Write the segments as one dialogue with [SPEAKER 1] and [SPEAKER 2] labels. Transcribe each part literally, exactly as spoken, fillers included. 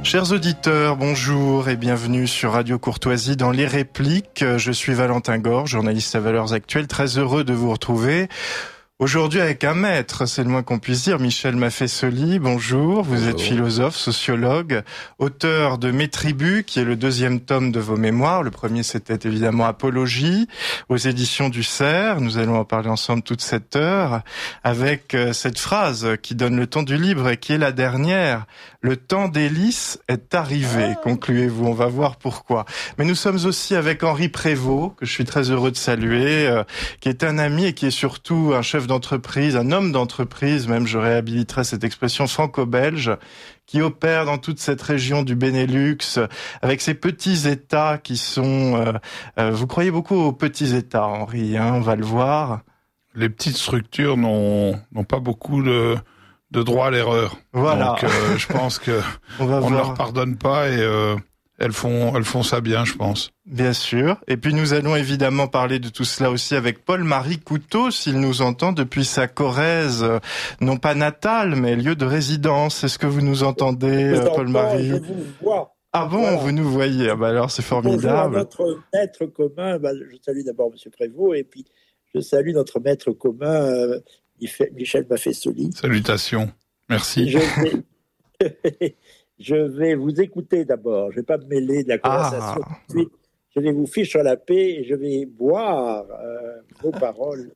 [SPEAKER 1] Chers auditeurs, bonjour et bienvenue sur Radio Courtoisie dans Les Répliques. Je suis Valentin Gore, journaliste à Valeurs Actuelles, très heureux de vous retrouver. Aujourd'hui avec un maître, c'est le moins qu'on puisse dire, Michel Maffesoli, bonjour. Vous bonjour. Êtes philosophe, sociologue, auteur de Mes tribus, qui est le deuxième tome de vos mémoires. Le premier, c'était évidemment Apologie, aux éditions du Cerf. Nous allons en parler ensemble toute cette heure, avec cette phrase qui donne le ton du livre et qui est la dernière. Le temps des lys est arrivé, concluez-vous. On va voir pourquoi. Mais nous sommes aussi avec Henri Prévost, que je suis très heureux de saluer, euh, qui est un ami et qui est surtout un chef d'entreprise, un homme d'entreprise, même je réhabiliterai cette expression franco-belge, qui opère dans toute cette région du Benelux, avec ces petits États qui sont... Euh, euh, vous croyez beaucoup aux petits États, Henri, hein, on va le voir.
[SPEAKER 2] Les petites structures n'ont, n'ont pas beaucoup de... de droit à l'erreur.
[SPEAKER 1] Voilà.
[SPEAKER 2] Donc euh, je pense que on, on ne leur pardonne pas et euh, elles font elles font ça bien, je pense.
[SPEAKER 1] Bien sûr. Et puis nous allons évidemment parler de tout cela aussi avec Paul-Marie Couteau, s'il nous entend depuis sa Corrèze, non pas natale, mais lieu de résidence. Est-ce que vous nous entendez,
[SPEAKER 3] je
[SPEAKER 1] Paul-Marie?
[SPEAKER 3] Je vous vois.
[SPEAKER 1] Ah bon, voilà. Vous nous voyez. Ah bah alors c'est formidable.
[SPEAKER 3] Bonjour à notre maître commun. Bah, je salue d'abord M. Prévost et puis je salue notre maître commun, euh, Michel Maffesoli.
[SPEAKER 2] Salutations. Merci.
[SPEAKER 3] Je vais, je vais vous écouter d'abord. Je ne vais pas me mêler de la conversation
[SPEAKER 1] ah.
[SPEAKER 3] tout de suite. Je vais vous ficher la paix et je vais boire euh, vos paroles.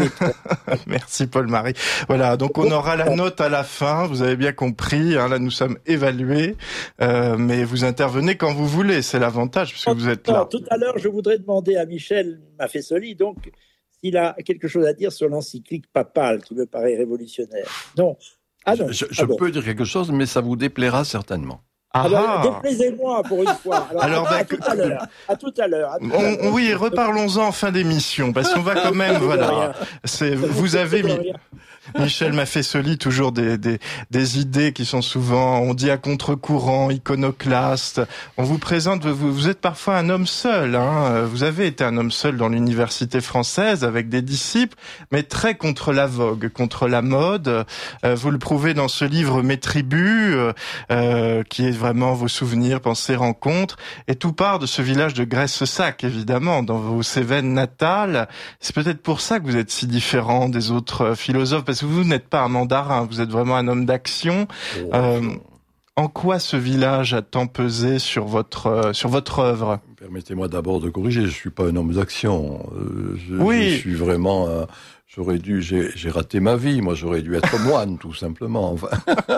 [SPEAKER 1] Merci Paul-Marie. Voilà, donc on aura la note à la fin, vous avez bien compris, hein, là nous sommes évalués, euh, mais vous intervenez quand vous voulez, c'est l'avantage, puisque vous êtes là.
[SPEAKER 3] Tout à l'heure, je voudrais demander à Michel Maffesoli, donc, s'il a quelque chose à dire sur l'encyclique papale, qui me paraît révolutionnaire. Non.
[SPEAKER 4] Ah non. Je, je ah bon. peux dire quelque chose, mais ça vous déplaira certainement.
[SPEAKER 3] Ah bah, déplaisez-moi pour une fois. Alors, Alors à, bah, à, tout à l'heure. À tout à l'heure. À tout
[SPEAKER 1] on,
[SPEAKER 3] à l'heure.
[SPEAKER 1] Oui, reparlons-en en fin d'émission, parce qu'on va quand même, voilà. C'est, vous avez mis... Michel Maffesoli, toujours des, des, des idées qui sont souvent, on dit à contre-courant, iconoclaste. On vous présente, vous, vous êtes parfois un homme seul, hein. Vous avez été un homme seul dans l'université française avec des disciples, mais très contre la vogue, contre la mode. Euh, vous le prouvez dans ce livre Mes tribus, euh, qui est vraiment vos souvenirs, pensées, rencontres. Et tout part de ce village de Graisse-Sac, évidemment, dans vos Cévennes natales. C'est peut-être pour ça que vous êtes si différent des autres philosophes, parce que vous n'êtes pas un mandarin, vous êtes vraiment un homme d'action. Oh, euh, en quoi ce village a tant pesé sur votre euh, sur votre œuvre?
[SPEAKER 4] Permettez-moi d'abord de corriger, je suis pas un homme d'action. Euh, je,
[SPEAKER 1] oui.
[SPEAKER 4] je suis vraiment. Euh, j'aurais dû, j'ai, j'ai raté ma vie. Moi, j'aurais dû être moine, tout simplement. Enfin.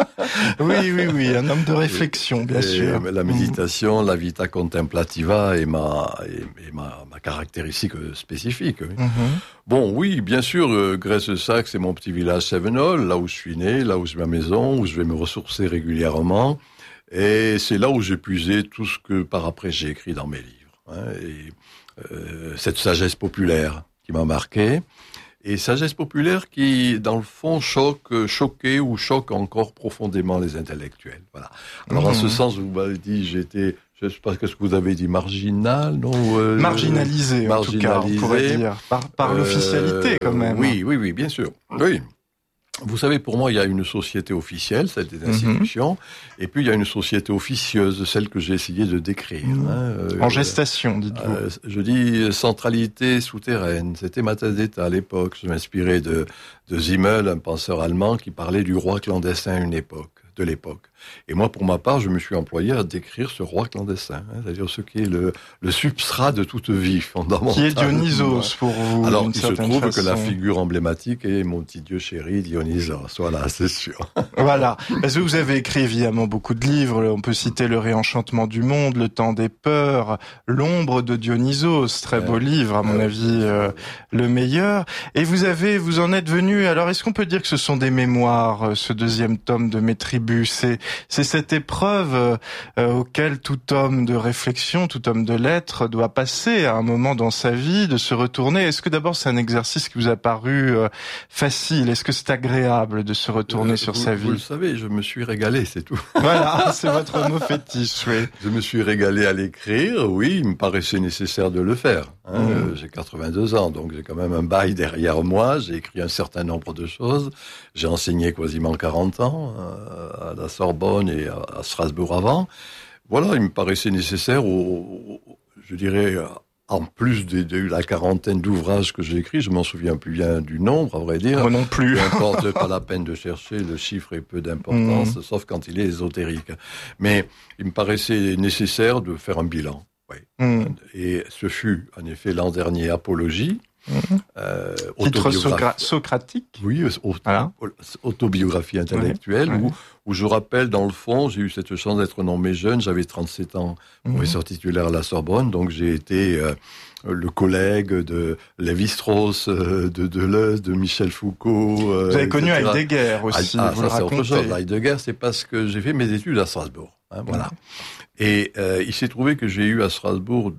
[SPEAKER 1] oui, oui, oui, un homme de réflexion, bien
[SPEAKER 4] et,
[SPEAKER 1] sûr.
[SPEAKER 4] La méditation, mmh. la vita contemplativa est ma, est, est ma, ma caractéristique spécifique. Oui. Mmh. Bon, oui, bien sûr, euh, Graisse-Sac, c'est mon petit village Cévenol, là où je suis né, là où j'ai ma maison, où je vais me ressourcer régulièrement. Et c'est là où j'ai puisé tout ce que par après j'ai écrit dans mes livres. Hein, et euh, cette sagesse populaire qui m'a marqué. Et sagesse populaire qui, dans le fond, choque, choquait ou choque encore profondément les intellectuels. Voilà. Alors, mmh. en ce sens, vous m'avez dit, j'étais, je sais pas ce que vous avez dit, marginal, non? euh,
[SPEAKER 1] Marginalisé, en tout cas, on pourrait dire. Par, par euh, l'officialité, quand même.
[SPEAKER 4] Oui, oui, oui, bien sûr. Oui. Vous savez, pour moi, il y a une société officielle, celle des institutions, mm-hmm. et puis il y a une société officieuse, celle que j'ai essayé de décrire. Mm-hmm. Hein, euh,
[SPEAKER 1] en gestation, dites-vous.
[SPEAKER 4] Euh, je dis centralité souterraine. C'était ma thèse d'État à l'époque. Je m'inspirais de, de Simmel, un penseur allemand, qui parlait du roi clandestin à une époque, de l'époque. Et moi, pour ma part, je me suis employé à décrire ce roi clandestin, hein, c'est-à-dire ce qui est le, le substrat de toute vie fondamentale.
[SPEAKER 1] Qui est Dionysos pour vous.
[SPEAKER 4] Alors, il se trouve
[SPEAKER 1] façon.
[SPEAKER 4] que la figure emblématique est mon petit dieu chéri, Dionysos. Voilà, c'est sûr.
[SPEAKER 1] Voilà. Parce que vous avez écrit évidemment beaucoup de livres. On peut citer Le Réenchantement du monde, Le Temps des peurs, L'ombre de Dionysos. Très beau euh, livre, à mon euh, avis, euh, le meilleur. Et vous avez, vous en êtes venu. Alors, est-ce qu'on peut dire que ce sont des mémoires, ce deuxième tome de Mes tribus? C'est C'est cette épreuve euh, auquel tout homme de réflexion, tout homme de lettres doit passer à un moment dans sa vie, de se retourner. Est-ce que d'abord c'est un exercice qui vous a paru euh, facile? Est-ce que c'est agréable de se retourner euh, sur
[SPEAKER 4] vous,
[SPEAKER 1] sa vie?
[SPEAKER 4] Vous le savez, je me suis régalé, c'est tout.
[SPEAKER 1] Voilà, c'est votre mot fétiche, oui.
[SPEAKER 4] Je me suis régalé à l'écrire, oui, il me paraissait nécessaire de le faire. Hein. Hein, mmh. euh, j'ai quatre-vingt-deux ans, donc j'ai quand même un bail derrière moi. J'ai écrit un certain nombre de choses. J'ai enseigné quasiment quarante ans euh, à la Sorbonne et à, à Strasbourg avant. Voilà, il me paraissait nécessaire, au, au, je dirais, en plus de, de la quarantaine d'ouvrages que j'ai écrits, je m'en souviens plus bien du nombre, à vrai dire.
[SPEAKER 1] Moi non plus.
[SPEAKER 4] N'importe pas la peine de chercher, le chiffre est peu d'importance, mmh. sauf quand il est ésotérique. Mais il me paraissait nécessaire de faire un bilan. Oui. Mmh. Et ce fut, en effet, l'an dernier, Apologie.
[SPEAKER 1] Mmh. Euh, Titre socra- socratique.
[SPEAKER 4] Oui, auto- voilà. autobiographie intellectuelle, ouais, ouais. Où, où je rappelle, dans le fond, j'ai eu cette chance d'être nommé jeune, j'avais trente-sept ans, mmh. professeur titulaire à la Sorbonne, donc j'ai été euh, le collègue de Lévi-Strauss, euh, de Deleuze, de Michel Foucault. Euh,
[SPEAKER 1] Vous avez connu Heidegger aussi,
[SPEAKER 4] ah,
[SPEAKER 1] vous
[SPEAKER 4] ça,
[SPEAKER 1] le
[SPEAKER 4] c'est autre chose.
[SPEAKER 1] racontez.
[SPEAKER 4] Heidegger, c'est parce que j'ai fait mes études à Strasbourg. Hein, voilà. Mmh. Et euh, il s'est trouvé que j'ai eu à Strasbourg...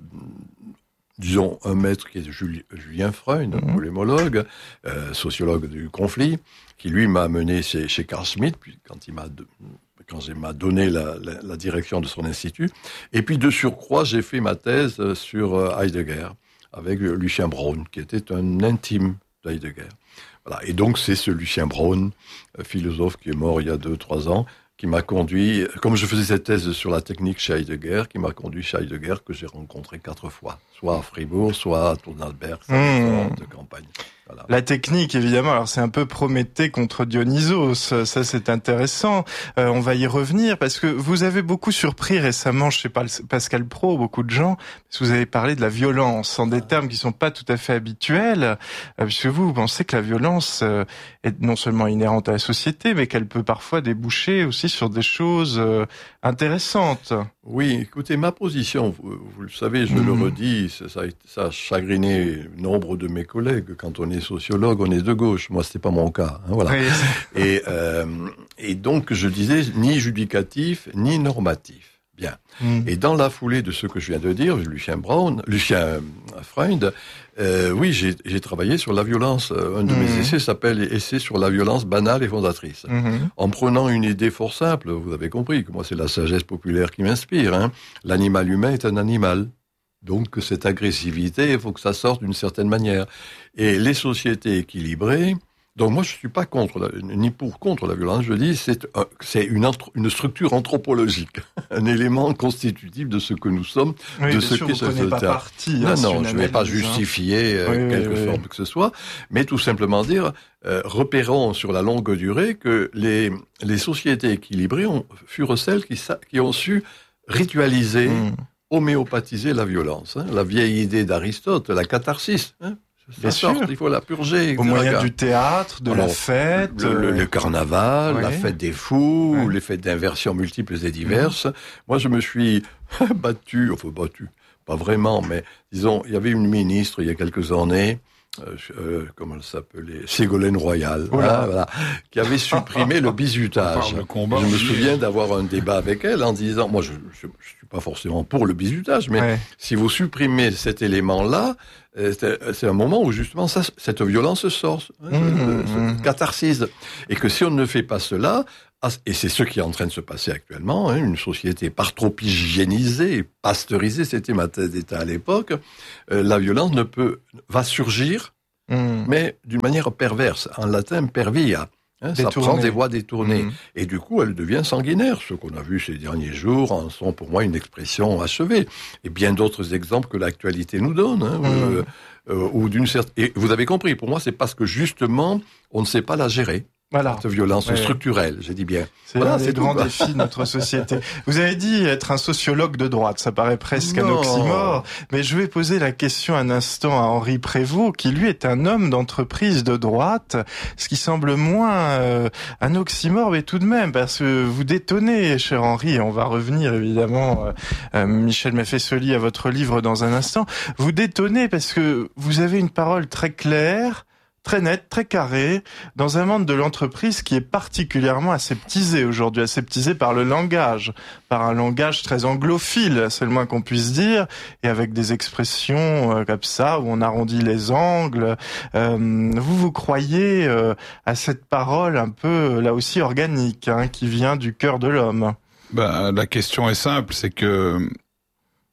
[SPEAKER 4] disons, un maître qui est Julien Freund, mmh. polémologue, euh, sociologue du conflit, qui lui m'a amené chez, chez Carl Schmitt, puis quand il m'a, quand il m'a donné la, la, la direction de son institut. Et puis de surcroît, j'ai fait ma thèse sur Heidegger, avec Lucien Braun, qui était un intime d'Heidegger. Voilà. Et donc c'est ce Lucien Braun, philosophe qui est mort il y a deux, trois ans, qui m'a conduit, comme je faisais cette thèse sur la technique chez Heidegger, qui m'a conduit chez Heidegger, que j'ai rencontré quatre fois, soit à Fribourg, soit à Tournalberg, mmh. de campagne. Voilà.
[SPEAKER 1] La technique, évidemment, alors c'est un peu Prométhée contre Dionysos, ça c'est intéressant. Euh, on va y revenir, parce que vous avez beaucoup surpris récemment, je sais pas, Pascal Praud, beaucoup de gens, parce que vous avez parlé de la violence, en des termes qui sont pas tout à fait habituels, euh, puisque vous, vous pensez que la violence euh, est non seulement inhérente à la société, mais qu'elle peut parfois déboucher aussi sur des choses euh, intéressantes.
[SPEAKER 4] Oui, écoutez, ma position, vous, vous le savez, je mmh. le redis, ça, ça, ça a chagriné nombre de mes collègues. Quand on est sociologue, on est de gauche. Moi, c'était pas mon cas. Hein, voilà. Oui. Et, euh, et donc, je disais, ni judicatif, ni normatif. Bien. Mmh. Et dans la foulée de ce que je viens de dire, Lucien Braun, Lucien Freund, euh, oui, j'ai, j'ai travaillé sur la violence. Un de mmh. mes essais s'appelle Essai sur la violence banale et fondatrice. Mmh. En prenant une idée fort simple, vous avez compris que moi c'est la sagesse populaire qui m'inspire. Hein. L'animal humain est un animal. Donc cette agressivité, il faut que ça sorte d'une certaine manière. Et les sociétés équilibrées, donc moi je suis pas contre la, ni pour contre la violence, je dis c'est un, c'est une une structure anthropologique, un élément constitutif de ce que nous sommes,
[SPEAKER 1] oui,
[SPEAKER 4] de ce qu'est
[SPEAKER 1] ce société. Non
[SPEAKER 4] hein, non, je ne vais pas justifier hein. euh, oui, quelque oui, forme oui. que ce soit, mais tout simplement dire euh, repérons sur la longue durée que les les sociétés équilibrées ont, furent celles qui qui ont su ritualiser, mmh. homéopathiser la violence. Hein. La vieille idée d'Aristote, la catharsis. Hein.
[SPEAKER 1] Bien sûr.
[SPEAKER 4] Il faut la purger.
[SPEAKER 1] Au moyen du théâtre, de Alors, la fête.
[SPEAKER 4] Le, le, le carnaval, ouais. la fête des fous, ouais. les fêtes d'inversion multiples et diverses. Mmh. Moi, je me suis battu, enfin battu, pas vraiment, mais disons, il y avait une ministre il y a quelques années, euh, euh, comment elle s'appelait, Ségolène Royal, voilà. Hein, voilà, qui avait supprimé le bizutage. Le combat, je me souviens d'avoir un débat avec elle en disant, moi, je, je, je suis pas forcément pour le bizutage, mais ouais. si vous supprimez cet élément-là, C'est, c'est un moment où justement ça, cette violence sort, hein, mmh, cette, cette catharsis, et que si on ne fait pas cela, et c'est ce qui est en train de se passer actuellement, hein, une société par trop hygiénisée, pasteurisée, c'était ma thèse d'état à l'époque, euh, la violence ne peut va surgir, mmh. mais d'une manière perverse, en latin pervia. Hein, ça prend des voies détournées. Mmh. Et du coup, elle devient sanguinaire. Ce qu'on a vu ces derniers jours en sont pour moi une expression achevée. Et bien d'autres exemples que l'actualité nous donne. Hein, mmh. euh, euh, ou d'une certaine... Et vous avez compris, pour moi, c'est parce que justement, on ne sait pas la gérer. Voilà. Cette violence ouais. structurelle, j'ai dit bien.
[SPEAKER 1] C'est
[SPEAKER 4] voilà,
[SPEAKER 1] un des grands défis de notre société. Vous avez dit être un sociologue de droite, ça paraît presque non. un oxymore, mais je vais poser la question un instant à Henri Prévost, qui lui est un homme d'entreprise de droite, ce qui semble moins euh, un oxymore, mais tout de même, parce que vous détonnez, cher Henri, et on va revenir évidemment, euh, euh, Michel Maffesoli, à votre livre dans un instant, vous détonnez parce que vous avez une parole très claire, très net, très carré, dans un monde de l'entreprise qui est particulièrement aseptisé aujourd'hui, aseptisé par le langage, par un langage très anglophile, c'est le moins qu'on puisse dire, et avec des expressions euh, comme ça, où on arrondit les angles. Euh, vous, vous croyez euh, à cette parole un peu, là aussi, organique, hein, qui vient du cœur de l'homme?
[SPEAKER 2] Ben, la question est simple, c'est que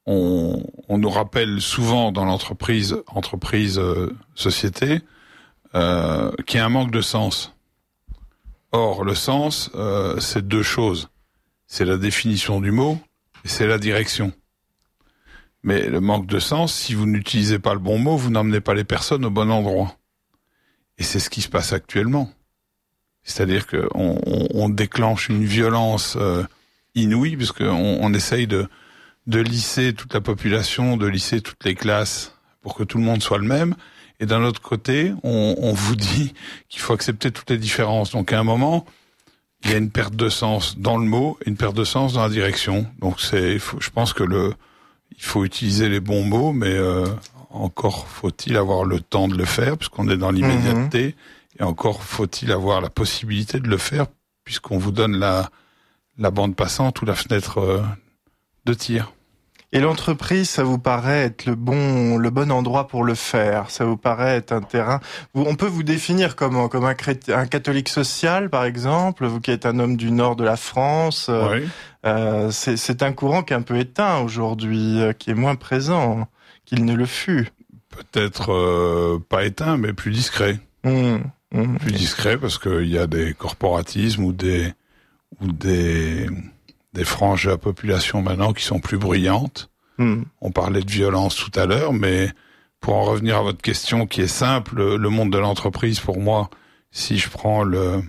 [SPEAKER 2] on, on nous rappelle souvent dans l'entreprise, entreprise, euh, société, euh, qu'il y a un manque de sens. Or, le sens, euh, c'est deux choses. C'est la définition du mot et c'est la direction. Mais le manque de sens, si vous n'utilisez pas le bon mot, vous n'emmenez pas les personnes au bon endroit. Et c'est ce qui se passe actuellement. C'est-à-dire qu'on on, on déclenche une violence euh, inouïe, parce qu'on on essaye de, de lisser toute la population, de lisser toutes les classes, pour que tout le monde soit le même. Et d'un autre côté, on, on vous dit qu'il faut accepter toutes les différences. Donc à un moment, il y a une perte de sens dans le mot, et une perte de sens dans la direction. Donc c'est, faut, je pense que le, il faut utiliser les bons mots, mais euh, encore faut-il avoir le temps de le faire, puisqu'on est dans l'immédiateté. Mmh. Et encore faut-il avoir la possibilité de le faire, puisqu'on vous donne la, la bande passante ou la fenêtre euh, de tir.
[SPEAKER 1] Et l'entreprise, ça vous paraît être le bon, le bon endroit pour le faire? Ça vous paraît être un terrain? On peut vous définir comme, comme un, chrétien, un catholique social, par exemple, vous qui êtes un homme du nord de la France.
[SPEAKER 2] Oui.
[SPEAKER 1] Euh, c'est, c'est un courant qui est un peu éteint aujourd'hui, euh, qui est moins présent qu'il ne le fut.
[SPEAKER 2] Peut-être euh, pas éteint, mais plus discret.
[SPEAKER 1] Mmh. Mmh.
[SPEAKER 2] Plus discret, parce qu'il y a des corporatismes ou des ou des des franges de la population maintenant qui sont plus bruyantes. Mmh. On parlait de violence tout à l'heure, mais pour en revenir à votre question qui est simple, le monde de l'entreprise, pour moi, si je prends le,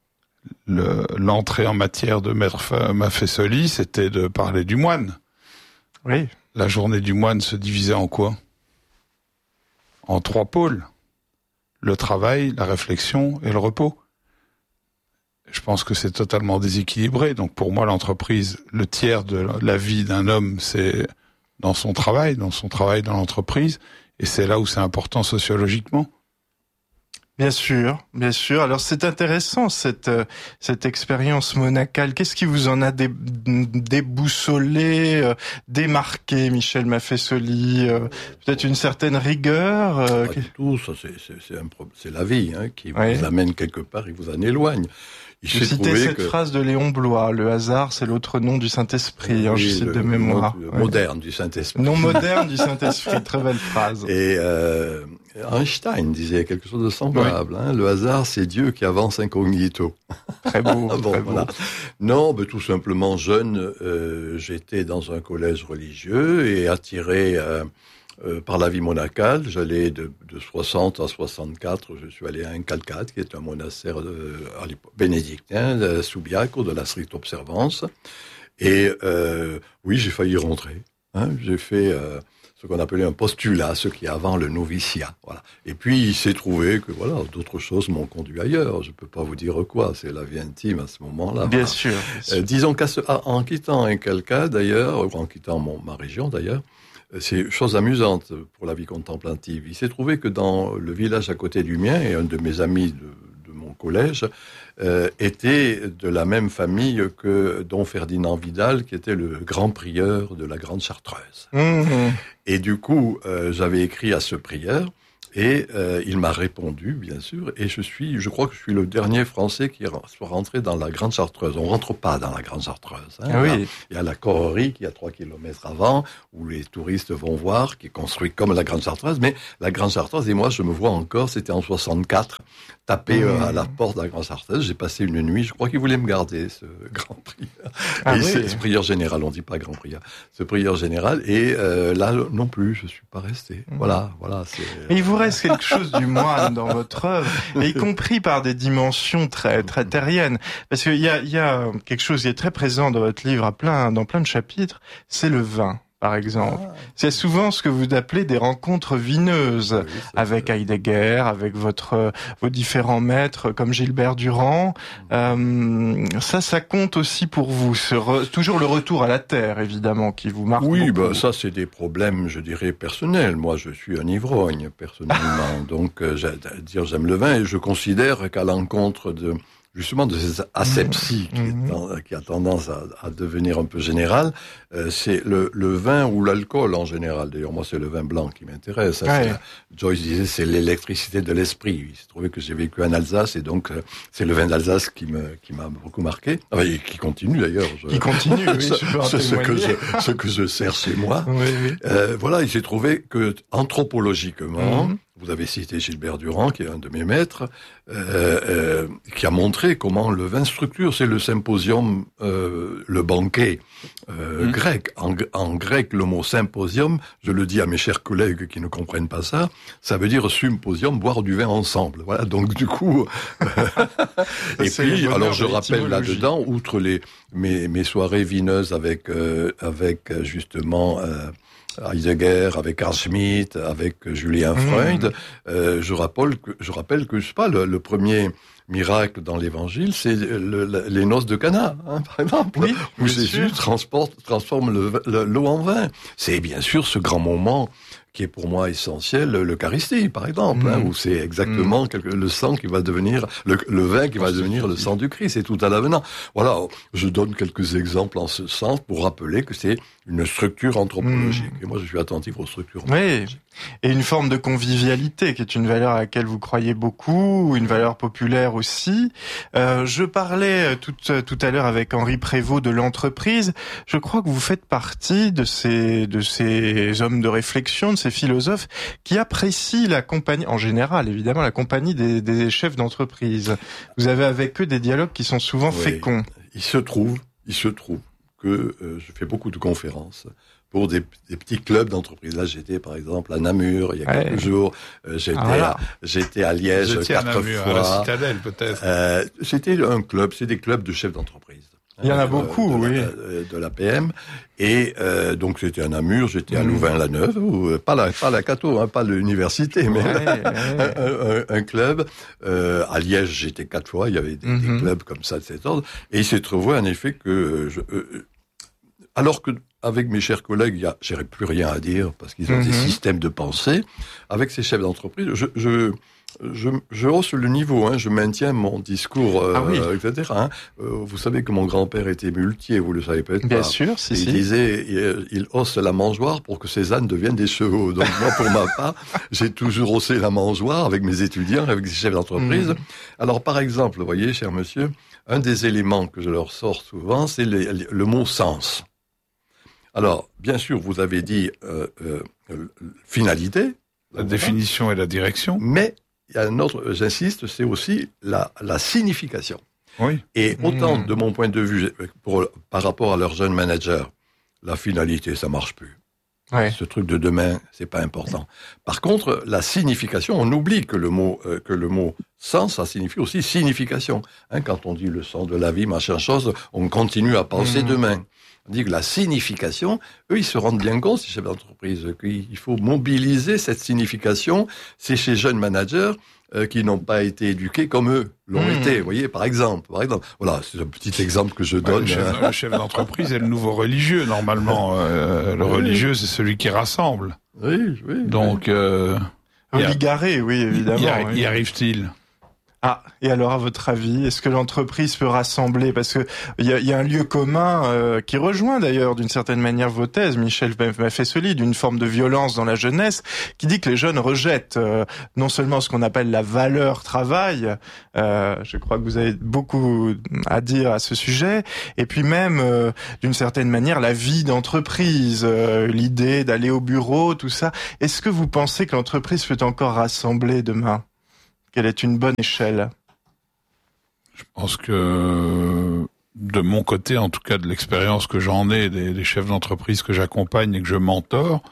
[SPEAKER 2] le l'entrée en matière de Maître Maffesoli, c'était de parler du moine.
[SPEAKER 1] Oui.
[SPEAKER 2] La journée du moine se divisait en quoi? En trois pôles. Le travail, la réflexion et le repos. Je pense que c'est totalement déséquilibré. Donc pour moi, l'entreprise, le tiers de la vie d'un homme, c'est dans son travail, dans son travail dans l'entreprise. Et c'est là où c'est important sociologiquement.
[SPEAKER 1] Bien sûr, bien sûr. Alors c'est intéressant cette euh, cette expérience monacale. Qu'est-ce qui vous en a dé, déboussolé, euh, démarqué, Michel Maffesoli? euh, Peut-être une certaine rigueur. Euh,
[SPEAKER 4] Pas du tout. Ça c'est c'est c'est, un pro... c'est la vie hein, qui oui. vous amène quelque part et vous en éloigne.
[SPEAKER 1] Il je citais cette
[SPEAKER 4] que...
[SPEAKER 1] phrase de Léon Blois, le hasard, c'est l'autre nom du Saint-Esprit, hein, oui, je cite de mémoire.
[SPEAKER 4] Le moderne oui. du Saint-Esprit.
[SPEAKER 1] Nom moderne du Saint-Esprit, très belle phrase.
[SPEAKER 4] Et euh, Einstein disait quelque chose de semblable. Oui. Hein, le hasard, c'est Dieu qui avance incognito.
[SPEAKER 1] Très beau,
[SPEAKER 4] bon,
[SPEAKER 1] très
[SPEAKER 4] voilà.
[SPEAKER 1] beau.
[SPEAKER 4] Non, mais tout simplement jeune, euh, j'étais dans un collège religieux et attiré... Euh, Euh, par la vie monacale. J'allais de, de soixante à soixante-quatre, je suis allé à Incalcat, qui est un monastère de, bénédictin, de Subiaco, de la stricte observance. Et euh, oui, j'ai failli rentrer. Hein. J'ai fait euh, ce qu'on appelait un postulat, ce qui est avant le noviciat. Voilà. Et puis, il s'est trouvé que voilà, d'autres choses m'ont conduit ailleurs. Je ne peux pas vous dire quoi, c'est la vie intime à ce moment-là.
[SPEAKER 1] Bien
[SPEAKER 4] voilà.
[SPEAKER 1] sûr. Bien sûr.
[SPEAKER 4] Euh, disons qu'en quittant Incalcat, d'ailleurs, ou en quittant mon, ma région, d'ailleurs, c'est chose amusante pour la vie contemplative. Il s'est trouvé que dans le village à côté du mien, et un de mes amis de, de mon collège euh, était de la même famille que Don Ferdinand Vidal, qui était le grand prieur de la Grande Chartreuse. Mmh. Et du coup, euh, j'avais écrit à ce prieur, et euh, il m'a répondu, bien sûr, et je suis, je crois que je suis le dernier Français qui soit rentré dans la Grande Chartreuse. On rentre pas dans la Grande Chartreuse. Hein.
[SPEAKER 1] Ah oui.
[SPEAKER 4] Il y a la Correrie qui est à trois kilomètres avant, où les touristes vont voir, qui est construite comme la Grande Chartreuse, mais la Grande Chartreuse, et moi je me vois encore, c'était en soixante-quatre, tapé mmh. euh, à la porte de la Grande Chartreuse. J'ai passé une nuit, je crois qu'il voulait me garder, ce grand prieur.
[SPEAKER 1] Ah
[SPEAKER 4] et
[SPEAKER 1] oui.
[SPEAKER 4] c'est ce prieur général, on dit pas grand prieur, ce prieur général, et euh, là non plus, je suis pas resté. Mmh. Voilà, voilà. C'est,
[SPEAKER 1] mais il vous reste quelque chose du moine dans votre œuvre, et y compris par des dimensions très très terriennes, parce qu'il y a il y a quelque chose qui est très présent dans votre livre, à plein dans plein de chapitres, c'est le vin. Par exemple, ah. c'est souvent ce que vous appelez des rencontres vineuses, oui, avec c'est... Heidegger, avec votre vos différents maîtres comme Gilbert Durand. Mmh. Euh, ça, ça compte aussi pour vous. Ce re... toujours le retour à la terre, évidemment, qui vous marque.
[SPEAKER 4] Oui,
[SPEAKER 1] beaucoup.
[SPEAKER 4] bah ça, c'est des problèmes, je dirais, personnels. Moi, je suis un ivrogne personnellement, donc euh, dire j'aime le vin et je considère qu'à l'encontre de justement de cette asepsie qui, est en, qui a tendance à, à devenir un peu générale, euh, c'est le, le vin ou l'alcool en général. D'ailleurs, moi, c'est le vin blanc qui m'intéresse. Ça, ouais. Joyce disait, c'est l'électricité de l'esprit. Il s'est trouvé que j'ai vécu en Alsace et donc euh, c'est le vin d'Alsace qui me qui m'a beaucoup marqué. Enfin, et qui continue d'ailleurs. Je...
[SPEAKER 1] Qui continue, oui.
[SPEAKER 4] C'est ce que je ce que je sers chez moi.
[SPEAKER 1] Oui, oui.
[SPEAKER 4] Euh, voilà, il s'est trouvé que anthropologiquement. Mm-hmm. Vous avez cité Gilbert Durand, qui est un de mes maîtres, euh, euh, qui a montré comment le vin structure. C'est le symposium, euh, le banquet euh, mmh. grec. En, en grec, le mot symposium, je le dis à mes chers collègues qui ne comprennent pas ça, ça veut dire symposium, boire du vin ensemble. Voilà. Donc du coup, et puis alors je rappelle là-dedans, outre les mes, mes soirées vineuses avec euh, avec justement. Euh, Heidegger, avec Carl Schmitt, avec Julien Freund, mmh. euh, je rappelle que, je rappelle que, je sais pas, le, le premier miracle dans l'Évangile, c'est le, le, les noces de Cana, hein, par exemple, oui, où Jésus transporte, transforme le, le, l'eau en vin. C'est bien sûr ce grand moment qui est pour moi essentiel, l'Eucharistie, par exemple, mmh. hein, où c'est exactement mmh. quelque, le sang qui va devenir, le, le vin qui va devenir le sang du Christ, c'est tout à l'avenant. Voilà, je donne quelques exemples en ce sens pour rappeler que c'est une structure anthropologique. Mmh. Et moi, je suis attentif aux structures anthropologiques.
[SPEAKER 1] Oui, et une forme de convivialité, qui est une valeur à laquelle vous croyez beaucoup, une valeur populaire aussi. Euh, je parlais tout, tout à l'heure avec Henri Prévost de l'entreprise. Je crois que vous faites partie de ces, de ces hommes de réflexion, de ces philosophes qui apprécient la compagnie, en général évidemment, la compagnie des, des chefs d'entreprise. Vous avez avec eux des dialogues qui sont souvent oui. féconds.
[SPEAKER 4] Il se trouve, il se trouve que euh, je fais beaucoup de conférences pour des, des petits clubs d'entreprise. Là, j'étais par exemple à Namur il y a ouais. quelques jours. Euh, j'étais, ah, voilà. à, j'étais à Liège
[SPEAKER 2] j'étais
[SPEAKER 4] quatre
[SPEAKER 2] à Namur,
[SPEAKER 4] fois.
[SPEAKER 2] À la Citadelle peut-être.
[SPEAKER 4] Euh, c'était un club, c'est des clubs de chefs d'entreprise.
[SPEAKER 1] Il y en a beaucoup,
[SPEAKER 4] de
[SPEAKER 1] oui.
[SPEAKER 4] La, de la P M. Et euh, donc j'étais à Namur, j'étais à mmh. Louvain-la-Neuve, ou pas la, pas la Cato, hein, pas l'université, mais
[SPEAKER 1] ouais,
[SPEAKER 4] un,
[SPEAKER 1] ouais.
[SPEAKER 4] un, un club. Euh, à Liège, j'étais quatre fois. Il y avait des, mmh. des clubs comme ça de cet ordre. Et il s'est trouvé en effet que, je, euh, alors que avec mes chers collègues, il y a, j'aurais plus rien à dire parce qu'ils ont mmh. des systèmes de pensée. Avec ces chefs d'entreprise, je, je Je, je hausse le niveau, hein, je maintiens mon discours, euh, ah oui. et cetera. Hein. Euh, vous savez que mon grand-père était muletier, vous le savez peut-être
[SPEAKER 1] Bien
[SPEAKER 4] pas.
[SPEAKER 1] sûr, si,
[SPEAKER 4] il
[SPEAKER 1] si.
[SPEAKER 4] disait, il, il hausse la mangeoire pour que ses ânes deviennent des chevaux. Donc moi, pour ma part, j'ai toujours haussé la mangeoire avec mes étudiants, avec les chefs d'entreprise. Mmh. Alors, par exemple, vous voyez, cher monsieur, un des éléments que je leur sors souvent, c'est les, les, le mot sens. Alors, bien sûr, vous avez dit euh, euh, finalité.
[SPEAKER 2] La définition et la direction.
[SPEAKER 4] Mais il y a un autre, j'insiste, c'est aussi la, la signification.
[SPEAKER 2] Oui.
[SPEAKER 4] Et autant mmh. de mon point de vue, pour, par rapport à leurs jeunes managers, la finalité, ça marche plus. Ouais. Ce truc de demain, c'est pas important. Par contre, la signification, on oublie que le mot, euh, que le mot sens, ça signifie aussi signification. Hein, quand on dit le sens de la vie, machin chose, on continue à penser mmh. demain. On dit que la signification, eux, ils se rendent bien compte, ces chefs d'entreprise, qu'il faut mobiliser cette signification. C'est chez jeunes managers euh, qui n'ont pas été éduqués comme eux l'ont mmh. été. Vous voyez, par exemple, par exemple. Voilà, c'est un petit exemple que je donne.
[SPEAKER 2] Ouais, le, chef, le chef d'entreprise est le nouveau religieux, normalement. Euh, le oui. religieux, c'est celui qui rassemble.
[SPEAKER 4] Oui, oui.
[SPEAKER 2] Donc, euh,
[SPEAKER 1] Oligaré, oui, évidemment.
[SPEAKER 2] Y, y,
[SPEAKER 1] oui.
[SPEAKER 2] y arrive-t-il ?
[SPEAKER 1] Ah, et alors à votre avis, est-ce que l'entreprise peut rassembler? Parce que il y a, y a un lieu commun euh, qui rejoint d'ailleurs d'une certaine manière vos thèses, Michel Maffesoli, d'une forme de violence dans la jeunesse, qui dit que les jeunes rejettent euh, non seulement ce qu'on appelle la valeur travail, euh, je crois que vous avez beaucoup à dire à ce sujet, et puis même euh, d'une certaine manière la vie d'entreprise, euh, l'idée d'aller au bureau, tout ça. Est-ce que vous pensez que l'entreprise peut encore rassembler demain? Quelle est une bonne échelle?
[SPEAKER 2] Je pense que, de mon côté, en tout cas de l'expérience que j'en ai, des, des chefs d'entreprise que j'accompagne et que je mentore,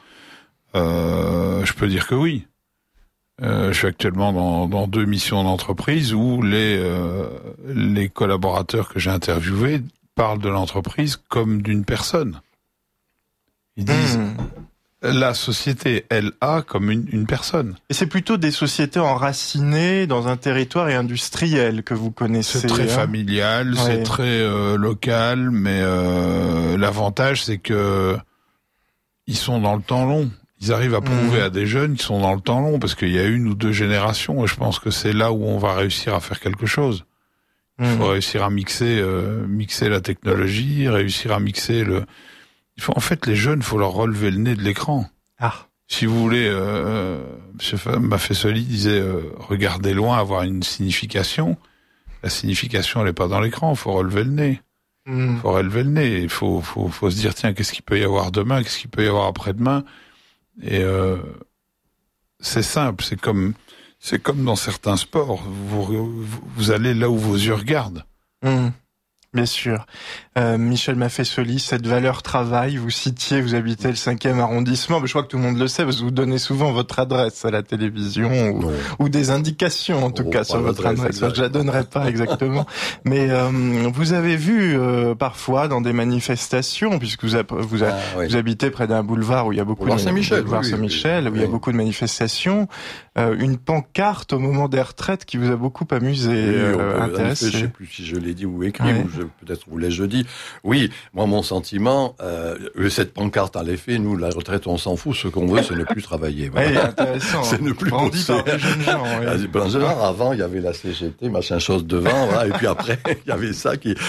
[SPEAKER 2] euh, je peux dire que oui. Euh, je suis actuellement dans, dans deux missions d'entreprise où les, euh, les collaborateurs que j'ai interviewés parlent de l'entreprise comme d'une personne. Ils disent... Mmh. La société, elle a comme une, une personne.
[SPEAKER 1] Et c'est plutôt des sociétés enracinées dans un territoire et industriel que vous connaissez.
[SPEAKER 2] C'est très
[SPEAKER 1] hein
[SPEAKER 2] familial, ouais. c'est très euh, local, mais euh, l'avantage c'est que ils sont dans le temps long. Ils arrivent à prouver mmh. à des jeunes qu'ils sont dans le temps long parce qu'il y a une ou deux générations et je pense que c'est là où on va réussir à faire quelque chose. Il faut mmh. réussir à mixer, euh, mixer la technologie, réussir à mixer le. Il faut en fait les jeunes, faut leur relever le nez de l'écran.
[SPEAKER 1] Ah.
[SPEAKER 2] Si vous voulez, euh, M. Maffesoli disait euh, regarder loin, avoir une signification. La signification, elle est pas dans l'écran. Il faut relever le nez. Il mmh. faut relever le nez. Il faut, faut, faut se dire tiens, qu'est-ce qu'il peut y avoir demain, qu'est-ce qu'il peut y avoir après-demain. Et euh, c'est simple. C'est comme, c'est comme dans certains sports. Vous, vous, vous allez là où vos yeux regardent.
[SPEAKER 1] Mmh. Bien sûr. Euh, Michel Maffesoli, cette valeur travail, vous citiez, vous habitez le cinquième arrondissement, mais je crois que tout le monde le sait, parce que vous donnez souvent votre adresse à la télévision, ou, ou des indications en tout oh, cas sur votre adresse. Exact. Je la donnerai pas exactement. Mais euh, vous avez vu euh, parfois dans des manifestations, puisque vous, a, vous, a, ah, oui. vous habitez près d'un boulevard où il y a beaucoup
[SPEAKER 4] boulevard
[SPEAKER 1] de
[SPEAKER 4] Saint-Michel,
[SPEAKER 1] boulevard
[SPEAKER 4] oui,
[SPEAKER 1] Saint-Michel,
[SPEAKER 4] oui,
[SPEAKER 1] où il y a
[SPEAKER 4] oui.
[SPEAKER 1] beaucoup de manifestations, euh, une pancarte au moment des retraites qui vous a beaucoup amusé,
[SPEAKER 4] oui,
[SPEAKER 1] euh,
[SPEAKER 4] peut,
[SPEAKER 1] intéressé.
[SPEAKER 4] Je sais plus si je l'ai dit ou écrit,
[SPEAKER 1] oui.
[SPEAKER 4] ou je, peut-être vous l'ai-je dit. Oui, moi mon sentiment, euh, cette pancarte en effet, nous la retraite on s'en fout, ce qu'on veut c'est ne plus travailler. Voilà.
[SPEAKER 1] Oui, intéressant.
[SPEAKER 4] C'est ne plus
[SPEAKER 1] brandi par des jeunes gens. Oui.
[SPEAKER 4] Ben, genre, avant il y avait la C G T, machin chose devant, voilà, et puis après il y avait ça qui,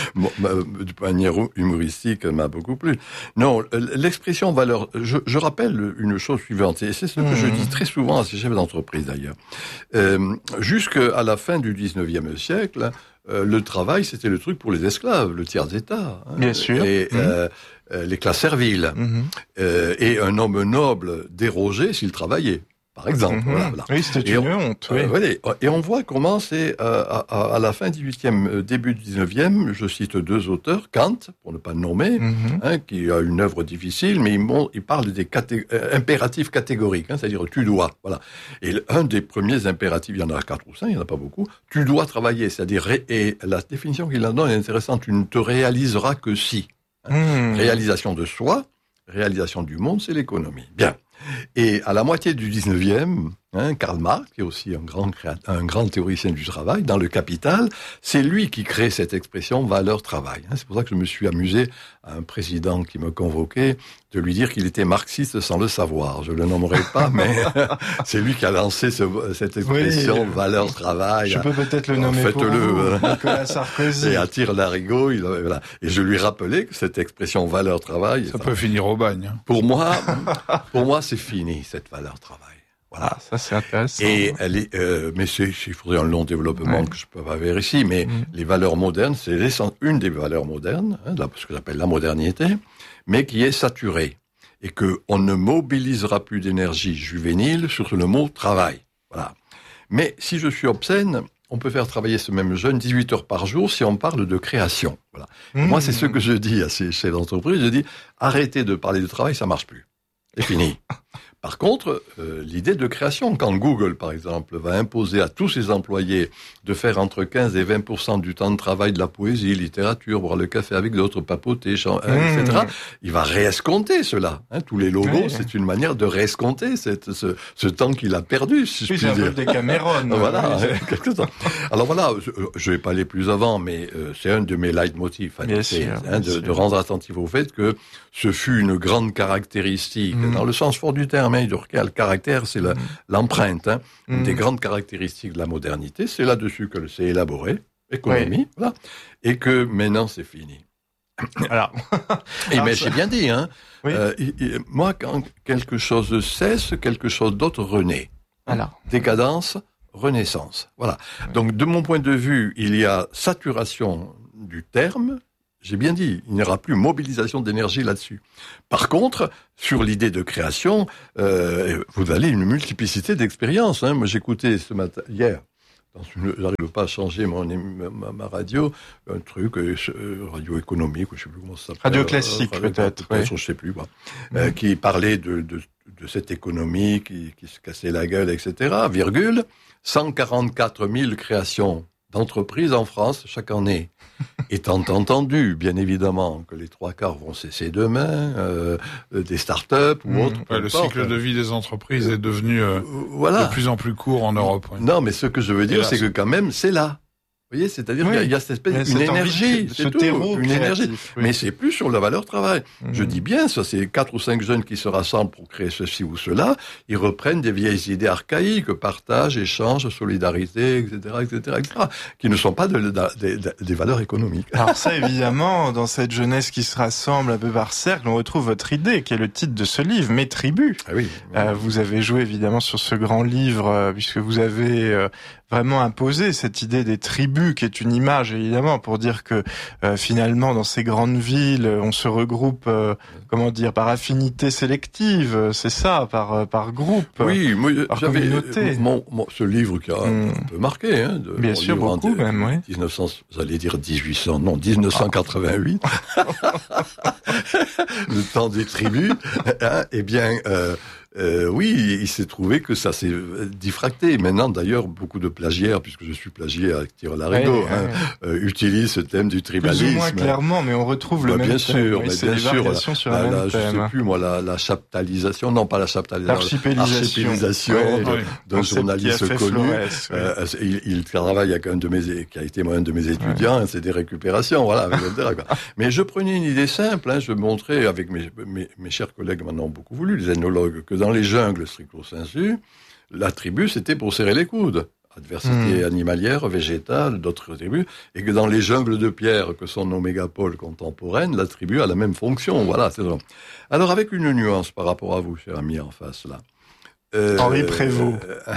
[SPEAKER 4] du manière humoristique, m'a beaucoup plu. Non, l'expression valeur, je, je rappelle une chose suivante, et c'est ce que mmh. je dis très souvent à ces chefs d'entreprise d'ailleurs. Euh, jusqu'à la fin du dix-neuvième siècle, Euh, le travail, c'était le truc pour les esclaves, le tiers-état. Hein,
[SPEAKER 1] Bien sûr.
[SPEAKER 4] Et
[SPEAKER 1] mmh.
[SPEAKER 4] euh, euh, les classes serviles. Mmh. Euh, et un homme noble dérogeait s'il travaillait, par exemple.
[SPEAKER 1] Mmh.
[SPEAKER 4] Voilà, voilà.
[SPEAKER 1] Oui, c'était
[SPEAKER 4] et
[SPEAKER 1] une
[SPEAKER 4] on,
[SPEAKER 1] honte. Oui.
[SPEAKER 4] Euh, voilà, et on voit comment c'est euh, à, à la fin dix-huitième, début dix-neuvième, je cite deux auteurs, Kant, pour ne pas le nommer, mmh. hein, qui a une œuvre difficile, mais il, il parle des caté- euh, impératifs catégoriques, hein, c'est-à-dire tu dois. Voilà. Et un des premiers impératifs, il y en a quatre ou cinq, il n'y en a pas beaucoup, tu dois travailler, c'est-à-dire, et la définition qu'il en donne est intéressante, tu ne te réaliseras que si. Hein. Mmh. Réalisation de soi, réalisation du monde, c'est l'économie. Bien. Et à la moitié du dix-neuvième, hein, Karl Marx, qui est aussi un grand, créateur, un grand théoricien du travail, dans le Capital, c'est lui qui crée cette expression valeur-travail. Hein. C'est pour ça que je me suis amusé à un président qui me convoquait de lui dire qu'il était marxiste sans le savoir. Je le nommerai pas, mais c'est lui qui a lancé ce, cette expression oui, valeur-travail.
[SPEAKER 1] Je peux peut-être le nommer
[SPEAKER 4] Faites-le,
[SPEAKER 1] pour vous,
[SPEAKER 4] voilà.
[SPEAKER 1] Nicolas Sarkozy.
[SPEAKER 4] Et à tire-larigot, il, voilà. Et je lui rappelais que cette expression valeur-travail...
[SPEAKER 2] Ça, ça peut finir au bagne. Hein.
[SPEAKER 4] Pour moi, pour moi, c'est fini, cette valeur-travail. Voilà,
[SPEAKER 1] ah, ça c'est intéressant.
[SPEAKER 4] Et elle est, euh, mais c'est, il faudrait un long développement ouais. que je peux pas faire ici. Mais mmh. les valeurs modernes, c'est une des valeurs modernes, hein, ce que j'appelle la modernité, mais qui est saturée et que on ne mobilisera plus d'énergie juvénile sur le mot travail. Voilà. Mais si je suis obscène, on peut faire travailler ce même jeune dix-huit heures par jour si on parle de création. Voilà. Mmh. Moi, c'est ce que je dis à ces chefs d'entreprise. Je dis arrêtez de parler de travail, ça marche plus. C'est fini. Par contre, euh, l'idée de création, quand Google, par exemple, va imposer à tous ses employés de faire entre quinze et vingt pour cent du temps de travail de la poésie, littérature, boire le café avec d'autres, papoter, chanter, mmh. et cetera, il va réescompter cela. Hein, tous les logos, oui. c'est une manière de réescompter cette, ce, ce temps qu'il a perdu, si
[SPEAKER 1] oui,
[SPEAKER 4] je puis dire.
[SPEAKER 1] Oui, c'est un peu des Cameron.
[SPEAKER 4] Voilà, oui, quelque temps. Alors voilà, je ne vais pas aller plus avant, mais euh, c'est un de mes leitmotifs, hein, bien sûr, hein, de, de rendre attentif au fait que ce fut une grande caractéristique, mmh. dans le sens fort du terme, hein, de le caractère, c'est la, mmh. l'empreinte. Hein. Mmh. Une des grandes caractéristiques de la modernité, c'est là-dessus que c'est élaboré, économie, oui. voilà, et que maintenant c'est fini.
[SPEAKER 1] Alors,
[SPEAKER 4] et mais j'ai bien dit, hein. Oui. Euh, et, et, moi, quand quelque chose cesse, quelque chose d'autre renaît.
[SPEAKER 1] Alors.
[SPEAKER 4] Décadence, renaissance. Voilà. Oui. Donc, de mon point de vue, il y a saturation du terme. J'ai bien dit, il n'y aura plus mobilisation d'énergie là-dessus. Par contre, sur l'idée de création, euh, vous avez une multiplicité d'expériences. Hein. Moi, j'écoutais ce matin, hier, dans une, j'arrive pas à changer mon, ma, ma radio, un truc, euh, radio économique, je sais plus comment ça s'appelle.
[SPEAKER 1] Radio classique, euh, peut-être.
[SPEAKER 4] peut-être oui. Je sais plus, bah, mmh. euh, qui parlait de, de, de cette économie qui, qui se cassait la gueule, et cetera. Virgule, cent quarante-quatre mille créations d'entreprises en France chaque année. Étant entendu, bien évidemment, que les trois quarts vont cesser demain, euh, des start-up ou mmh, autres.
[SPEAKER 2] Ouais, le cycle hein. de vie des entreprises est devenu euh, voilà. de plus en plus court en Europe. Ouais.
[SPEAKER 4] Non, mais ce que je veux dire, c'est que quand même, c'est là. Vous voyez, c'est-à-dire
[SPEAKER 1] oui.
[SPEAKER 4] qu'il y a cette espèce
[SPEAKER 1] une
[SPEAKER 4] énergie,
[SPEAKER 1] ce
[SPEAKER 4] c'est tout,
[SPEAKER 1] terreau
[SPEAKER 4] une
[SPEAKER 1] créatif,
[SPEAKER 4] énergie.
[SPEAKER 1] oui.
[SPEAKER 4] Mais c'est plus sur la valeur travail. Mmh. Je dis bien, ça, c'est quatre ou cinq jeunes qui se rassemblent pour créer ceci ou cela. Ils reprennent des vieilles idées archaïques, partage, échange, solidarité, et cetera, et cetera, et cetera, qui ne sont pas de, de, de, de, des valeurs économiques.
[SPEAKER 1] Alors ça, évidemment, dans cette jeunesse qui se rassemble un peu par cercle, on retrouve votre idée, qui est le titre de ce livre, Mes tribus.
[SPEAKER 4] Ah oui.
[SPEAKER 1] Euh, vous avez joué évidemment sur ce grand livre, euh, puisque vous avez euh, vraiment imposé cette idée des tribus, qui est une image évidemment pour dire que euh, finalement dans ces grandes villes, on se regroupe, euh, comment dire, par affinité sélective, c'est ça, par euh, par groupe,
[SPEAKER 4] oui, moi,
[SPEAKER 1] par
[SPEAKER 4] j'avais
[SPEAKER 1] communauté.
[SPEAKER 4] Mon, mon, ce livre qui a
[SPEAKER 1] mmh.
[SPEAKER 4] un peu marqué, hein, de,
[SPEAKER 1] bien sûr beaucoup
[SPEAKER 4] de,
[SPEAKER 1] même, oui.
[SPEAKER 4] dix-neuf cents, vous allez dire dix-huit cents, non, dix-neuf cent quatre-vingt-huit, le temps des tribus. Hein, eh bien. Euh, Euh, oui, il s'est trouvé que ça s'est diffracté. Maintenant, d'ailleurs, beaucoup de plagiaires, puisque je suis plagié à Tire-Larigot,
[SPEAKER 1] oui,
[SPEAKER 4] hein,
[SPEAKER 1] oui.
[SPEAKER 4] Euh, utilisent ce thème du tribalisme.
[SPEAKER 1] Plus ou moins clairement, mais on retrouve le
[SPEAKER 4] bah,
[SPEAKER 1] même
[SPEAKER 4] bien
[SPEAKER 1] thème.
[SPEAKER 4] sûr,
[SPEAKER 1] Oui,
[SPEAKER 4] mais
[SPEAKER 1] c'est
[SPEAKER 4] bien
[SPEAKER 1] des
[SPEAKER 4] sûr.
[SPEAKER 1] variations
[SPEAKER 4] La,
[SPEAKER 1] sur
[SPEAKER 4] la,
[SPEAKER 1] un
[SPEAKER 4] la,
[SPEAKER 1] même
[SPEAKER 4] je
[SPEAKER 1] thème.
[SPEAKER 4] sais plus, moi, la, la chaptalisation, non pas la chaptalisation,
[SPEAKER 1] l'archipélisation,
[SPEAKER 4] l'archipélisation
[SPEAKER 1] oui,
[SPEAKER 4] de,
[SPEAKER 1] oui.
[SPEAKER 4] d'un journaliste connu.
[SPEAKER 1] Flores, oui.
[SPEAKER 4] euh, il, il travaille avec un de mes, qui a été moi un de mes étudiants, oui. C'est des récupérations, voilà. Avec mais je prenais une idée simple, hein, je montrais avec mes, mes, mes chers collègues, m'en ont beaucoup voulu, les ethnologues, que dans les jungles stricto sensu, la tribu, c'était pour serrer les coudes. Adversité mmh. animalière, végétale, d'autres tribus, et que dans les jungles de pierre que sont nos mégapoles contemporaines, la tribu a la même fonction. Voilà, c'est vrai. Alors, avec une nuance par rapport à vous, cher ami en face, là.
[SPEAKER 1] Euh, Henri Prévost.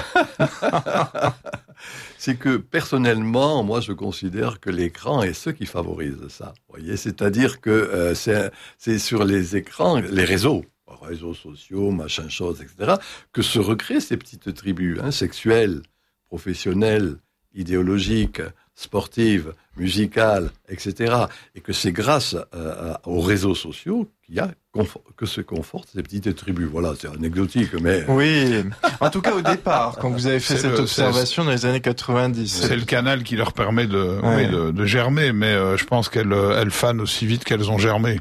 [SPEAKER 4] C'est que, personnellement, moi, je considère que l'écran est ce qui favorise ça. Vous voyez, c'est-à-dire que euh, c'est, c'est sur les écrans, les réseaux, réseaux sociaux, machin chose, et cetera, que se recréent ces petites tribus, hein, sexuelles, professionnelles, idéologiques, sportives, musicales, et cetera. Et que c'est grâce euh, aux réseaux sociaux qu'il y a que se confortent ces petites tribus. Voilà, c'est anecdotique, mais...
[SPEAKER 1] Oui, en tout cas au départ, quand vous avez fait c'est cette le, observation c'est... dans les années quatre-vingt-dix.
[SPEAKER 2] C'est le canal qui leur permet de, ouais. oui, de, de germer, mais euh, je pense qu'elles elles fanent aussi vite qu'elles ont germé.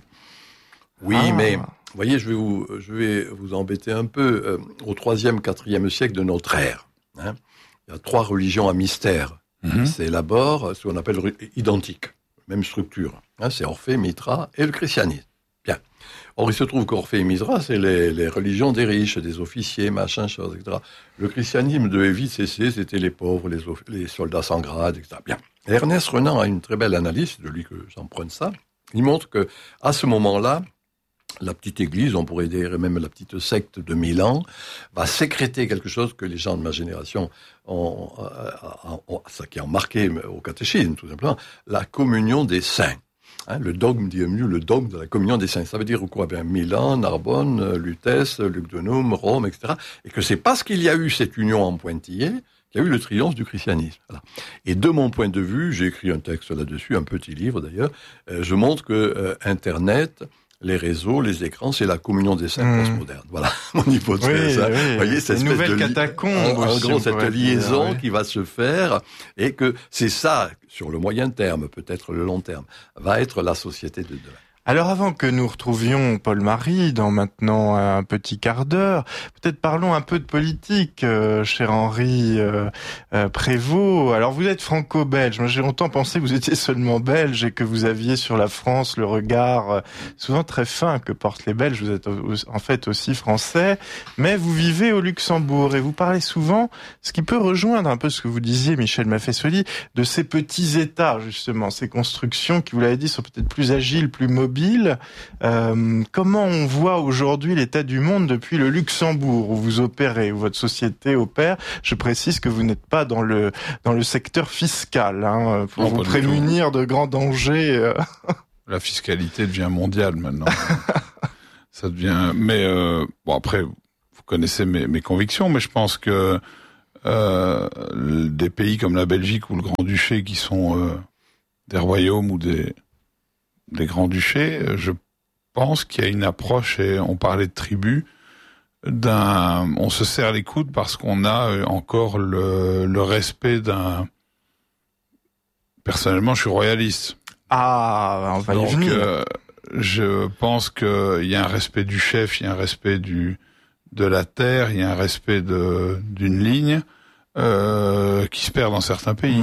[SPEAKER 4] Oui, ah. mais... Vous voyez, je vais vous, je vais vous embêter un peu. Euh, au troisième, quatrième siècle de notre ère, hein, il y a trois religions à mystère mm-hmm. qui s'élaborent, ce qu'on appelle identiques, même structure. Hein, c'est Orphée, Mithra et le christianisme. Bien. Or, il se trouve qu'Orphée et Mithra, c'est les, les religions des riches, des officiers, machin, chose, et cetera. Le christianisme devait vite cesser, c'était les pauvres, les, les soldats sans grade, et cetera. Bien. Et Ernest Renan a une très belle analyse, de lui que j'emprunte ça. Il montre que à ce moment-là, la petite église, on pourrait dire même la petite secte de Milan, va sécréter quelque chose que les gens de ma génération ont, ont, ont ça qui ont marqué au catéchisme, tout simplement, la communion des saints. Hein, le dogme, dit mieux, le dogme de la communion des saints. Ça veut dire quoi? Bien, Milan, Narbonne, Lutèce, Lugdunum, Rome, et cetera. Et que c'est parce qu'il y a eu cette union en pointillé qu'il y a eu le triomphe du christianisme. Voilà. Et de mon point de vue, j'ai écrit un texte là-dessus, un petit livre d'ailleurs, euh, je montre que euh, Internet, les réseaux, les écrans, c'est la communion des saints mmh. postmodernes. Voilà mon hypothèse.
[SPEAKER 1] Oui, oui.
[SPEAKER 4] Vous voyez, cette
[SPEAKER 1] une
[SPEAKER 4] espèce
[SPEAKER 1] nouvelle
[SPEAKER 4] de
[SPEAKER 1] catacombe.
[SPEAKER 4] En, en gros, cette liaison
[SPEAKER 1] dire, oui.
[SPEAKER 4] qui va se faire, et que c'est ça, sur le moyen terme, peut-être le long terme, va être la société de demain.
[SPEAKER 1] Alors avant que nous retrouvions Paul-Marie dans maintenant un petit quart d'heure, peut-être parlons un peu de politique, euh, cher Henri euh, euh, Prévost. Alors vous êtes franco-belge, moi j'ai longtemps pensé que vous étiez seulement belge et que vous aviez sur la France le regard euh, souvent très fin que portent les Belges, vous êtes en fait aussi français, mais vous vivez au Luxembourg et vous parlez souvent, ce qui peut rejoindre un peu ce que vous disiez Michel Maffesoli, de ces petits États justement, ces constructions qui, vous l'avez dit, sont peut-être plus agiles, plus mobiles. Euh, comment on voit aujourd'hui l'état du monde depuis le Luxembourg où vous opérez, où votre société opère? Je précise que vous n'êtes pas dans le dans le secteur fiscal, hein, pour non, vous prémunir de grands dangers.
[SPEAKER 2] La fiscalité devient mondiale maintenant. Ça devient. Mais euh, bon, après, vous connaissez mes, mes convictions, mais je pense que euh, des pays comme la Belgique ou le Grand-Duché, qui sont euh, des royaumes ou des des grands-duchés, je pense qu'il y a une approche, et on parlait de tribu, d'un, on se serre les coudes parce qu'on a encore le, le respect d'un... Personnellement, je suis royaliste.
[SPEAKER 1] Ah, on va
[SPEAKER 2] Donc,
[SPEAKER 1] y venir.
[SPEAKER 2] Euh, je pense qu'il y a un respect du chef, il y a un respect du de la terre, il y a un respect de d'une ligne euh, qui se perd dans certains pays. Mmh.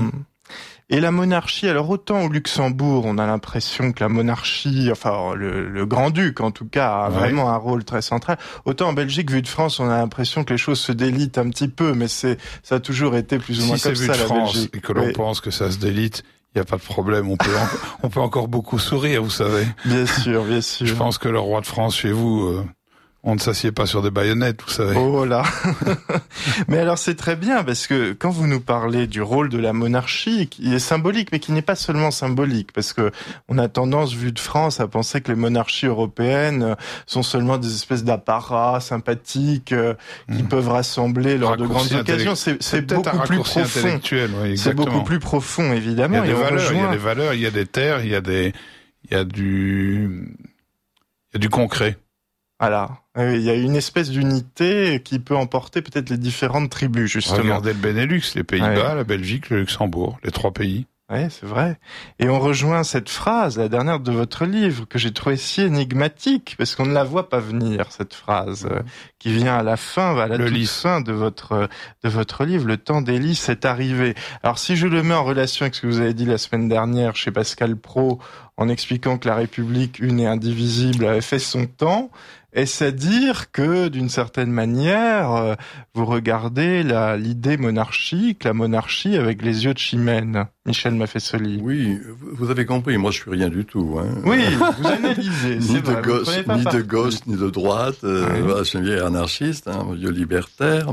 [SPEAKER 1] Et la monarchie, alors autant au Luxembourg, on a l'impression que la monarchie, enfin le, le grand-duc en tout cas, a ouais. vraiment un rôle très central. Autant en Belgique, vu de France, on a l'impression que les choses se délitent un petit peu, mais c'est ça a toujours été plus ou moins
[SPEAKER 2] si
[SPEAKER 1] comme ça, la
[SPEAKER 2] France,
[SPEAKER 1] Belgique.
[SPEAKER 2] Et que l'on oui. pense que ça se délite, il n'y a pas de problème, on peut, en, on peut encore beaucoup sourire, vous savez.
[SPEAKER 1] Bien sûr, bien sûr.
[SPEAKER 2] Je pense que le roi de France chez vous... Euh... On ne s'assied pas sur des baïonnettes, vous savez.
[SPEAKER 1] Oh là. Mais alors c'est très bien parce que quand vous nous parlez du rôle de la monarchie, qui est symbolique, mais qui n'est pas seulement symbolique, parce que on a tendance, vu de France, à penser que les monarchies européennes sont seulement des espèces d'apparats sympathiques euh, qui mmh. peuvent rassembler lors de grandes occasions. C'est, c'est, c'est beaucoup plus profond.
[SPEAKER 2] Oui,
[SPEAKER 1] c'est beaucoup plus profond, évidemment.
[SPEAKER 2] Il y a des
[SPEAKER 1] et
[SPEAKER 2] valeurs,
[SPEAKER 1] rejoint...
[SPEAKER 2] il y a des valeurs, il y a des terres, il y a des, il y a du, il y a du concret.
[SPEAKER 1] Voilà. Il y a une espèce d'unité qui peut emporter peut-être les différentes tribus, justement.
[SPEAKER 2] Regardez le Benelux, les Pays-Bas, ouais. la Belgique, le Luxembourg, les trois pays.
[SPEAKER 1] Oui, c'est vrai. Et on rejoint cette phrase, la dernière de votre livre, que j'ai trouvée si énigmatique, parce qu'on ne la voit pas venir, cette phrase, euh, qui vient à la fin, à la
[SPEAKER 2] le
[SPEAKER 1] toute
[SPEAKER 2] lys.
[SPEAKER 1] fin de votre, de votre livre, le temps des lys est arrivé. Alors, si je le mets en relation avec ce que vous avez dit la semaine dernière chez Pascal Praud, en expliquant que la République une et indivisible avait fait son temps, est-ce à dire que, d'une certaine manière, euh, vous regardez la, l'idée monarchique, la monarchie avec les yeux de Chimène, Michel Maffesoli?
[SPEAKER 4] Oui, vous avez compris, moi je suis rien du tout. Hein.
[SPEAKER 1] Oui, vous analysez,
[SPEAKER 4] ni,
[SPEAKER 1] c'est
[SPEAKER 4] de
[SPEAKER 1] vrai,
[SPEAKER 4] gauche, ni de gauche, ni de droite, euh,
[SPEAKER 1] oui.
[SPEAKER 4] voilà, je suis un vieil anarchiste, hein, un vieux libertaire.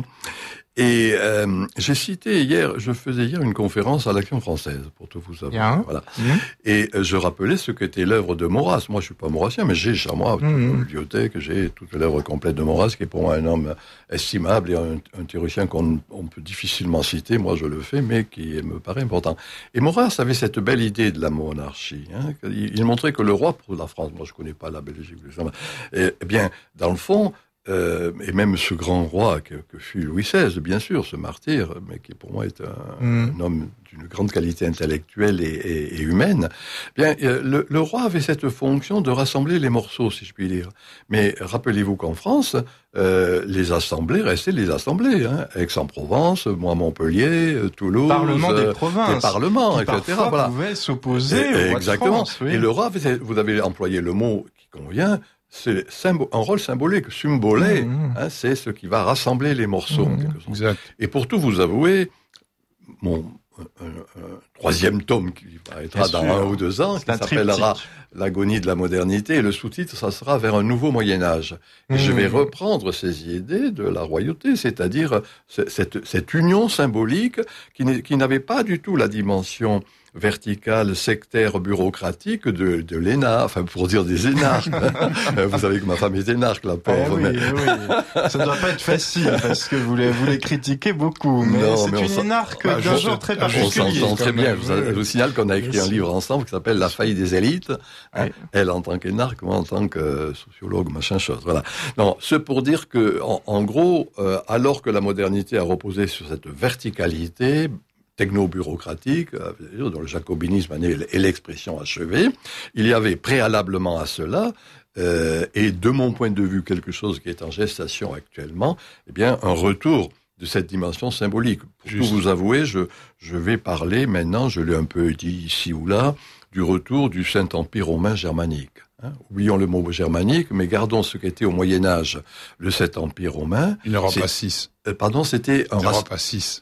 [SPEAKER 4] Et euh, j'ai cité hier, je faisais hier une conférence à l'Action française, pour tout vous savoir. Voilà. Mmh. Et je rappelais ce qu'était l'œuvre de Maurras. Moi, je suis pas maurassien, mais j'ai chez moi, toute mmh. la bibliothèque, j'ai toute l'œuvre complète de Maurras, qui est pour moi un homme estimable et un, un théoricien qu'on on peut difficilement citer. Moi, je le fais, mais qui me paraît important. Et Maurras avait cette belle idée de la monarchie. Hein. Il, il montrait que le roi pour la France, moi, je connais pas la Belgique, et, eh bien, dans le fond, Euh, et même ce grand roi que, que fut Louis seize, bien sûr, ce martyr, mais qui pour moi est un, mmh. un homme d'une grande qualité intellectuelle et, et, et humaine, bien, euh, le, le roi avait cette fonction de rassembler les morceaux, si je puis dire. Mais rappelez-vous qu'en France, euh, les assemblées restaient les assemblées, hein. Aix-en-Provence, moi Montpellier, Toulouse,
[SPEAKER 1] Parlement des provinces,
[SPEAKER 4] des parlements,
[SPEAKER 1] qui
[SPEAKER 4] et cetera.
[SPEAKER 1] Parfois
[SPEAKER 4] voilà.
[SPEAKER 1] pouvaient s'opposer
[SPEAKER 4] et, et,
[SPEAKER 1] au
[SPEAKER 4] exactement.
[SPEAKER 1] roi de France, oui.
[SPEAKER 4] Et le roi avait, vous avez employé le mot qui convient. C'est symbo- un rôle symbolique, symbolé, mmh. hein, c'est ce qui va rassembler les morceaux, mmh. en quelque sorte.
[SPEAKER 2] Exact.
[SPEAKER 4] Et pour tout vous avouer, mon un, un, un troisième tome qui paraîtra dans un ou deux ans, c'est qui s'appellera L'agonie de la modernité, et le sous-titre, ça sera Vers un nouveau Moyen-Âge. Et mmh. je vais reprendre ces idées de la royauté, c'est-à-dire cette, cette union symbolique qui, qui n'avait pas du tout la dimension verticale, sectaire, bureaucratique de, de l'énarque, enfin pour dire des énarques. Vous savez que ma femme est énarque, la pauvre.
[SPEAKER 1] Eh oui, mais... oui. Ça ne doit pas être facile parce que vous les, vous les critiquez beaucoup, mais non, c'est mais une énarque ah, d'un genre très particulier.
[SPEAKER 4] On s'entend très bien. Je vous, je vous signale qu'on a écrit un livre ensemble qui s'appelle La faille des élites. Oui. Elle en tant qu'énarque, moi en tant que sociologue, machin chose. Voilà. Non, c'est pour dire que, en, en gros, euh, alors que la modernité a reposé sur cette verticalité techno-bureaucratique, dont le jacobinisme est l'expression achevée, il y avait préalablement à cela, euh, et de mon point de vue, quelque chose qui est en gestation actuellement, eh bien, un retour de cette dimension symbolique. Pour Juste. tout vous avouer, je, je vais parler maintenant, je l'ai un peu dit ici ou là, du retour du Saint-Empire romain germanique. Hein, oublions le mot germanique, mais gardons ce qu'était au Moyen-Âge le Saint-Empire romain.
[SPEAKER 2] Une Europe à six.
[SPEAKER 4] Euh, pardon, c'était un...
[SPEAKER 2] Une Europe à six.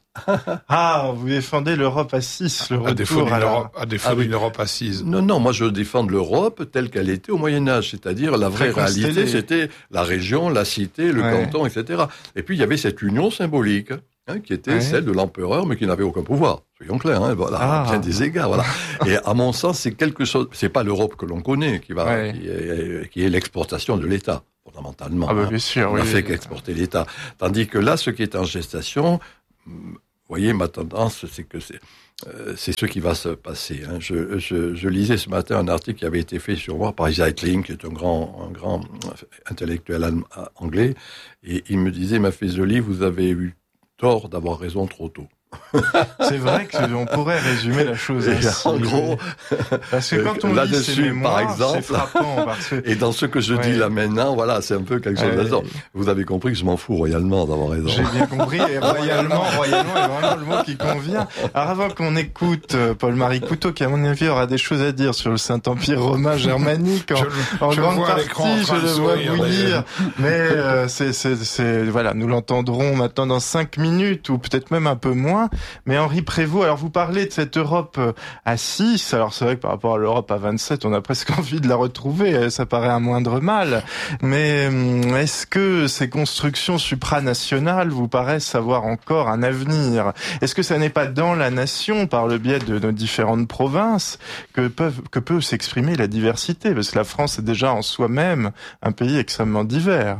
[SPEAKER 1] Ah, vous défendez l'Europe à six, le retour
[SPEAKER 2] à défaut d'une
[SPEAKER 1] alors...
[SPEAKER 2] Europe, à défaut ah, d'une oui. Europe assise.
[SPEAKER 4] Non, non, moi je défends l'Europe telle qu'elle était au Moyen-Âge, c'est-à-dire la vraie réalité, c'était la région, la cité, le ouais. canton, et cetera. Et puis il y avait cette union symbolique, hein, qui était ouais. celle de l'empereur, mais qui n'avait aucun pouvoir. Soyons clairs, hein, voilà, ah. bien des égards, voilà. Et à mon sens, c'est quelque chose, c'est pas l'Europe que l'on connaît, qui va, ouais. qui est, qui est l'exportation de l'État, fondamentalement.
[SPEAKER 1] Ah bah,
[SPEAKER 4] hein.
[SPEAKER 1] bien sûr,
[SPEAKER 4] On
[SPEAKER 1] oui.
[SPEAKER 4] n'a fait qu'exporter l'État. Tandis que là, ce qui est en gestation, vous voyez, ma tendance, c'est que c'est, euh, c'est ce qui va se passer. Hein. Je, je, je lisais ce matin un article qui avait été fait sur moi par Isaac Link, qui est un grand, un grand intellectuel anglais, et il me disait, Maffesoli, vous avez eu tort d'avoir raison trop tôt.
[SPEAKER 1] C'est vrai qu'on pourrait résumer la chose ainsi.
[SPEAKER 4] En gros,
[SPEAKER 1] parce que quand on lit ces mémoires, par exemple, c'est frappant. Parce que...
[SPEAKER 4] Et dans ce que je ouais. dis là maintenant, voilà, c'est un peu quelque chose ouais. d'assaut. Vous avez compris que je m'en fous royalement d'avoir raison.
[SPEAKER 1] J'ai bien compris, et royalement, royalement est vraiment le mot qui convient. Alors avant qu'on écoute Paul-Marie Couteau, qui à mon avis aura des choses à dire sur le Saint-Empire romain germanique, en, je, en je grande partie, je le vois bouillir. Mais euh, c'est, c'est, c'est, voilà, nous l'entendrons maintenant dans cinq minutes, ou peut-être même un peu moins. Mais Henri Prévost, alors vous parlez de cette Europe à six, alors c'est vrai que par rapport à l'Europe à vingt-sept, on a presque envie de la retrouver, ça paraît un moindre mal. Mais est-ce que ces constructions supranationales vous paraissent avoir encore un avenir ? Est-ce que ça n'est pas dans la nation, par le biais de nos différentes provinces, que, peuvent, que peut s'exprimer la diversité ? Parce que la France est déjà en soi-même un pays extrêmement divers.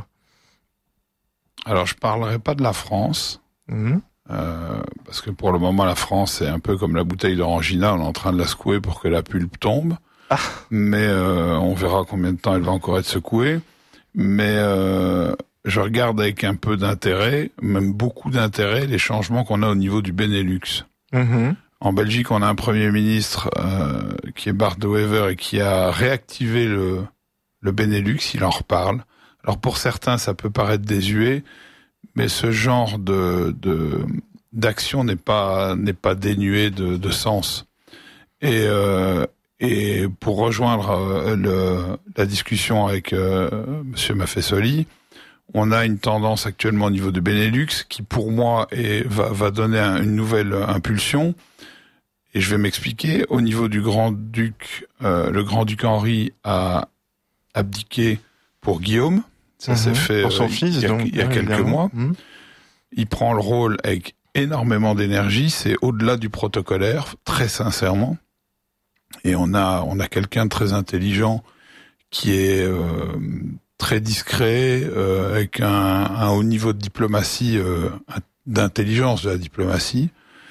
[SPEAKER 2] Alors je parlerai pas de la France. Mmh. Euh, parce que pour le moment la France c'est un peu comme la bouteille d'orangina, on est en train de la secouer pour que la pulpe tombe, ah. mais euh, on verra combien de temps elle va encore être secouée. Mais euh, je regarde avec un peu d'intérêt, même beaucoup d'intérêt, les changements qu'on a au niveau du Benelux. Mmh. En Belgique, on a un Premier ministre euh, qui est Bart De Wever et qui a réactivé le, le Benelux, il en reparle. Alors pour certains ça peut paraître désuet, mais ce genre de, de d'action n'est pas n'est pas dénué de, de sens. Et euh, et pour rejoindre euh, le, la discussion avec euh, Monsieur Maffesoli, on a une tendance actuellement au niveau de Benelux qui, pour moi, est, va va donner un, une nouvelle impulsion. Et je vais m'expliquer. Au niveau du grand-duc, euh, le grand-duc Henri a abdiqué pour Guillaume. Ça mmh, s'est fait
[SPEAKER 1] pour son
[SPEAKER 2] euh,
[SPEAKER 1] fils,
[SPEAKER 2] il y a,
[SPEAKER 1] donc,
[SPEAKER 2] il y a
[SPEAKER 1] ouais,
[SPEAKER 2] quelques
[SPEAKER 1] évidemment.
[SPEAKER 2] mois.
[SPEAKER 1] Mmh.
[SPEAKER 2] Il prend le rôle avec énormément d'énergie. C'est au-delà du protocolaire, très sincèrement. Et on a on a quelqu'un de très intelligent qui est euh, très discret, euh, avec un, un haut niveau de diplomatie, euh, d'intelligence de la diplomatie.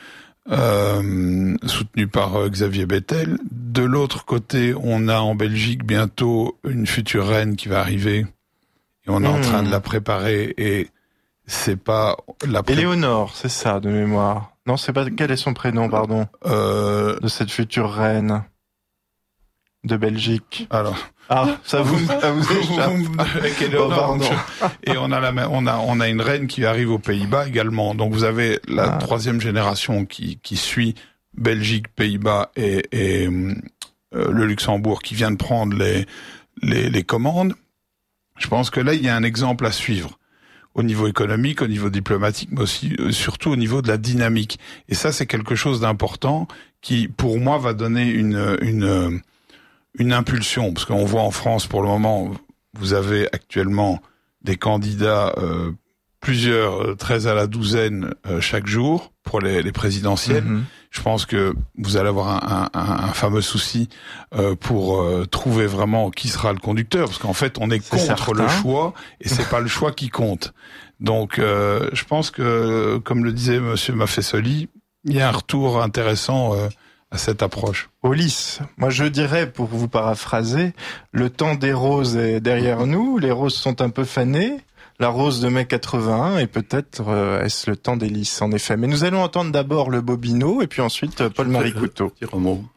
[SPEAKER 2] Euh, soutenu par euh, Xavier Bettel. De l'autre côté, on a en Belgique bientôt une future reine qui va arriver et on est mmh. en train de la préparer et c'est pas la pré...
[SPEAKER 1] Éléonore, c'est ça de mémoire. Non, c'est pas quel est son prénom, pardon, euh... de cette future reine de Belgique.
[SPEAKER 2] Alors.
[SPEAKER 1] Ah, ça vous, ça vous échappe.
[SPEAKER 2] Avec Éléonore. Oh, et on a la, on a, on a une reine qui arrive aux Pays-Bas également. Donc vous avez la ah. troisième génération qui, qui suit Belgique, Pays-Bas et, et euh, le Luxembourg qui vient de prendre les, les, les commandes. Je pense que là, il y a un exemple à suivre. Au niveau économique, au niveau diplomatique, mais aussi, euh, surtout au niveau de la dynamique. Et ça, c'est quelque chose d'important qui, pour moi, va donner une, une, une impulsion, parce qu'on voit en France pour le moment, vous avez actuellement des candidats, euh, plusieurs, euh, treize à la douzaine euh, chaque jour pour les, les présidentielles. Mm-hmm. Je pense que vous allez avoir un, un, un fameux souci euh, pour euh, trouver vraiment qui sera le conducteur, parce qu'en fait on est, c'est contre certain. Le choix et c'est pas le choix qui compte. Donc euh, je pense que, comme le disait Monsieur Maffesoli, il y a un retour intéressant euh, à cette approche.
[SPEAKER 1] Ulysse, moi je dirais, pour vous paraphraser, le temps des roses est derrière nous, les roses sont un peu fanées, la rose de mai quatre-vingt-un, et peut-être euh, est-ce le temps des lys, en effet. Mais nous allons entendre d'abord le Bobino, et puis ensuite euh, Paul-Marie Couteau.
[SPEAKER 4] Dire un mot.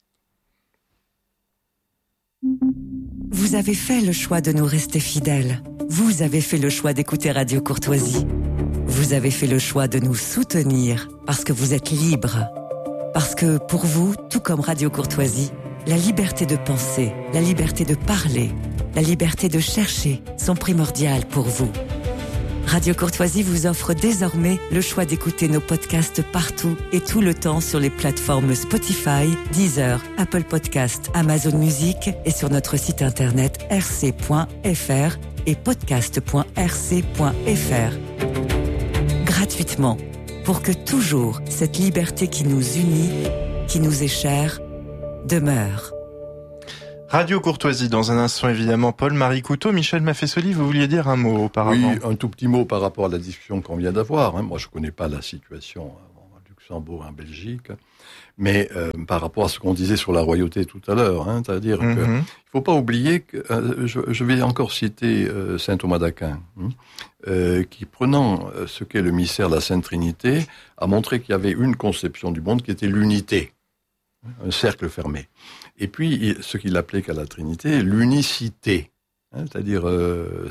[SPEAKER 5] Vous avez fait le choix de nous rester fidèles. Vous avez fait le choix d'écouter Radio Courtoisie. Vous avez fait le choix de nous soutenir, parce que vous êtes libres. Parce que pour vous, tout comme Radio Courtoisie, la liberté de penser, la liberté de parler, la liberté de chercher sont primordiales pour vous. Radio Courtoisie vous offre désormais le choix d'écouter nos podcasts partout et tout le temps sur les plateformes Spotify, Deezer, Apple Podcasts, Amazon Music et sur notre site internet r c point f r et podcast point r c point f r. Gratuitement, pour que toujours cette liberté qui nous unit, qui nous est chère, demeure.
[SPEAKER 1] Radio Courtoisie, dans un instant évidemment, Paul-Marie Couteau. Michel Maffesoli, vous vouliez dire un mot auparavant?
[SPEAKER 4] Oui, un tout petit mot par rapport à la discussion qu'on vient d'avoir. Hein. Moi, je connais pas la situation au Luxembourg et en Belgique. Mais euh, par rapport à ce qu'on disait sur la royauté tout à l'heure, hein, c'est-à-dire mm-hmm. qu'il ne faut pas oublier que, euh, je, je vais encore citer euh, saint Thomas d'Aquin, hein, euh, qui, prenant ce qu'est le mystère de la Sainte Trinité, a montré qu'il y avait une conception du monde qui était l'unité, un cercle fermé. Et puis, ce qu'il appelait qu'à la Trinité, l'unicité. Hein, c'est-à-dire euh,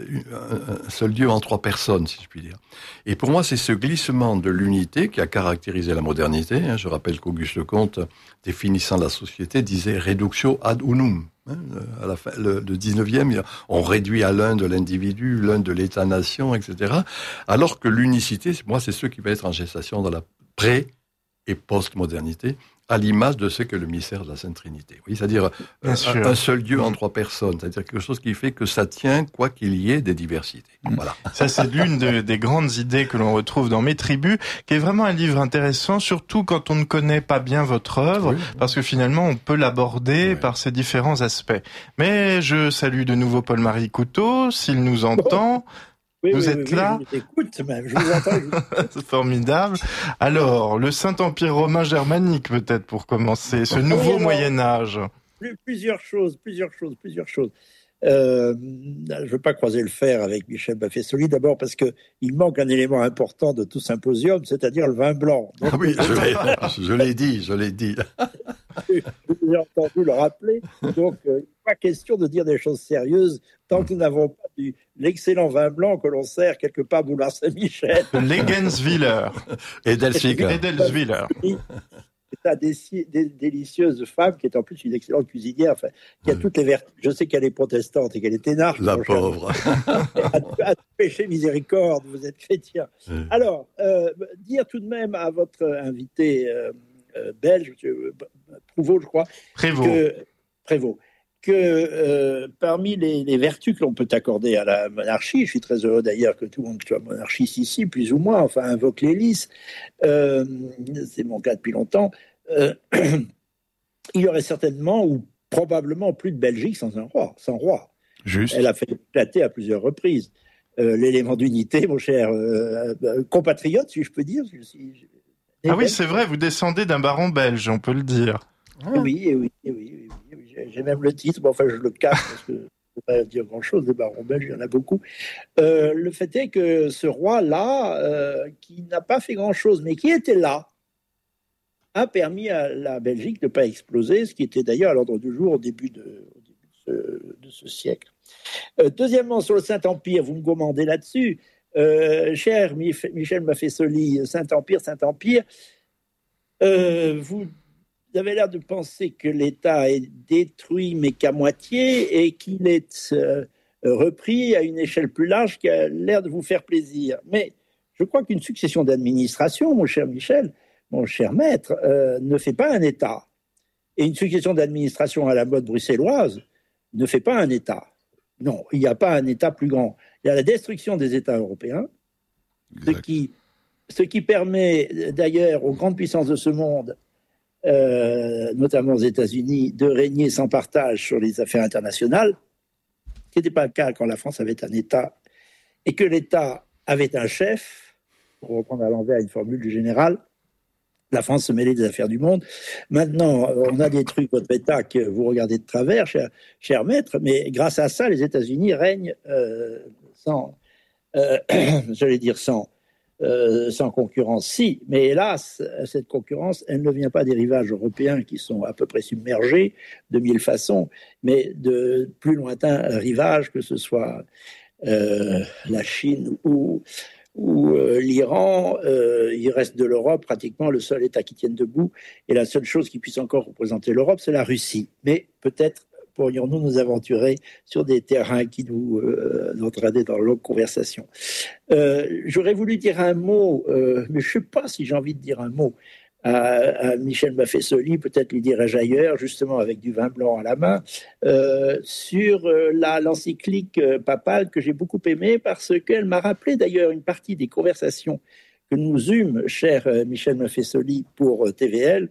[SPEAKER 4] un seul Dieu en trois personnes, si je puis dire. Et pour moi, c'est ce glissement de l'unité qui a caractérisé la modernité. Hein. Je rappelle qu'Auguste Comte, définissant la société, disait « reductio ad unum ». Hein, à la fin, le, le dix-neuvième, on réduit à l'un de l'individu, l'un de l'État-nation, et cetera. Alors que l'unicité, moi, c'est ce qui va être en gestation dans la pré- et post-modernité, à l'image de ce que le mystère de la Sainte Trinité. Oui, c'est-à-dire un, un seul Dieu en trois personnes, c'est-à-dire quelque chose qui fait que ça tient quoi qu'il y ait des diversités. Voilà.
[SPEAKER 1] Ça, c'est l'une de, des grandes idées que l'on retrouve dans Mes Tribus, qui est vraiment un livre intéressant, surtout quand on ne connaît pas bien votre œuvre, oui. parce que finalement, on peut l'aborder oui. par ses différents aspects. Mais je salue de nouveau Paul-Marie Couteau, s'il nous entend. Oh.
[SPEAKER 3] Oui,
[SPEAKER 1] vous
[SPEAKER 3] oui,
[SPEAKER 1] êtes
[SPEAKER 3] oui,
[SPEAKER 1] là
[SPEAKER 3] oui, je vous écoute même, je vous entends. Je vous...
[SPEAKER 1] C'est formidable. Alors, le Saint-Empire romain germanique, peut-être, pour commencer, ce nouveau oui, alors, Moyen-Âge.
[SPEAKER 3] Plusieurs choses, plusieurs choses, plusieurs choses. Euh, je ne veux pas croiser le fer avec Michel Maffesoli, d'abord parce qu'il manque un élément important de tout symposium, c'est-à-dire le vin blanc.
[SPEAKER 4] Donc, ah oui, je l'ai, je l'ai dit, je l'ai dit.
[SPEAKER 3] J'ai entendu le rappeler, donc euh, pas question de dire des choses sérieuses tant que nous n'avons pas du, l'excellent vin blanc que l'on sert quelque part boulevard Saint-Michel.
[SPEAKER 1] Legenswiller.
[SPEAKER 4] Edelswiller.
[SPEAKER 1] Edelswiller.
[SPEAKER 3] C'est une dé- délicieuse femme qui est en plus une excellente cuisinière, enfin, qui a toutes les vertus. Je sais qu'elle est protestante et qu'elle est énarque.
[SPEAKER 4] La pauvre.
[SPEAKER 3] à, à tout péché miséricorde, vous êtes chrétien. Oui. Alors, euh, dire tout de même à votre invité euh, euh, belge, M. Prévost, je crois,
[SPEAKER 1] Prévost.
[SPEAKER 3] que, Prévost, que euh, parmi les, les vertus que l'on peut accorder à la monarchie, je suis très heureux d'ailleurs que tout le monde soit monarchiste ici, plus ou moins, enfin invoque l'hélice, euh, c'est mon cas depuis longtemps, euh, il y aurait certainement ou probablement plus de Belgique sans un roi, sans roi.
[SPEAKER 1] Juste.
[SPEAKER 3] Elle a fait éclater à plusieurs reprises euh, l'élément d'unité, mon cher euh, euh, compatriote, si je peux dire. Je suis,
[SPEAKER 1] ah oui, c'est vrai, vous descendez d'un baron belge, on peut le dire.
[SPEAKER 3] Ah. Oui, oui, oui, oui, oui, j'ai même le titre, mais enfin je le cache parce que je ne peux pas dire grand-chose, des barons belges, il y en a beaucoup. Euh, le fait est que ce roi-là, euh, qui n'a pas fait grand-chose, mais qui était là, a permis à la Belgique de ne pas exploser, ce qui était d'ailleurs à l'ordre du jour au début de, au début de, ce, de ce siècle. Euh, deuxièmement, sur le Saint-Empire, vous me commandez là-dessus, euh, cher Michel Maffesoli, Saint-Empire, Saint-Empire, euh, vous... Vous avez l'air de penser que l'État est détruit, mais qu'à moitié, et qu'il est euh, repris à une échelle plus large qui a l'air de vous faire plaisir. Mais je crois qu'une succession d'administrations, mon cher Michel, mon cher maître, euh, ne fait pas un État. Et une succession d'administrations à la mode bruxelloise ne fait pas un État. Non, il n'y a pas un État plus grand. Il y a la destruction des États européens, ce qui, ce qui permet d'ailleurs aux grandes puissances de ce monde, Euh, notamment aux États-Unis, de régner sans partage sur les affaires internationales, ce qui n'était pas le cas quand la France avait un État, et que l'État avait un chef, pour reprendre à l'envers une formule du général, la France se mêlait des affaires du monde. Maintenant, on a détruit votre État que vous regardez de travers, cher, cher maître, mais grâce à ça, les États-Unis règnent euh, sans, euh, j'allais dire sans, Euh, sans concurrence, si, mais hélas, cette concurrence, elle ne vient pas des rivages européens qui sont à peu près submergés de mille façons, mais de plus lointains rivages, que ce soit euh, la Chine ou, ou euh, l'Iran. Euh, il reste de l'Europe pratiquement le seul État qui tienne debout, et la seule chose qui puisse encore représenter l'Europe, c'est la Russie. Mais peut-être pourrions-nous nous aventurer sur des terrains qui nous euh, entraînaient dans de longues conversations. Euh, j'aurais voulu dire un mot, euh, mais je ne sais pas si j'ai envie de dire un mot à, à Michel Maffesoli, peut-être lui dirais-je ailleurs, justement avec du vin blanc à la main, euh, sur euh, la, l'encyclique euh, papale que j'ai beaucoup aimée parce qu'elle m'a rappelé d'ailleurs une partie des conversations que nous eûmes, cher euh, Michel Maffesoli, pour euh, T V L,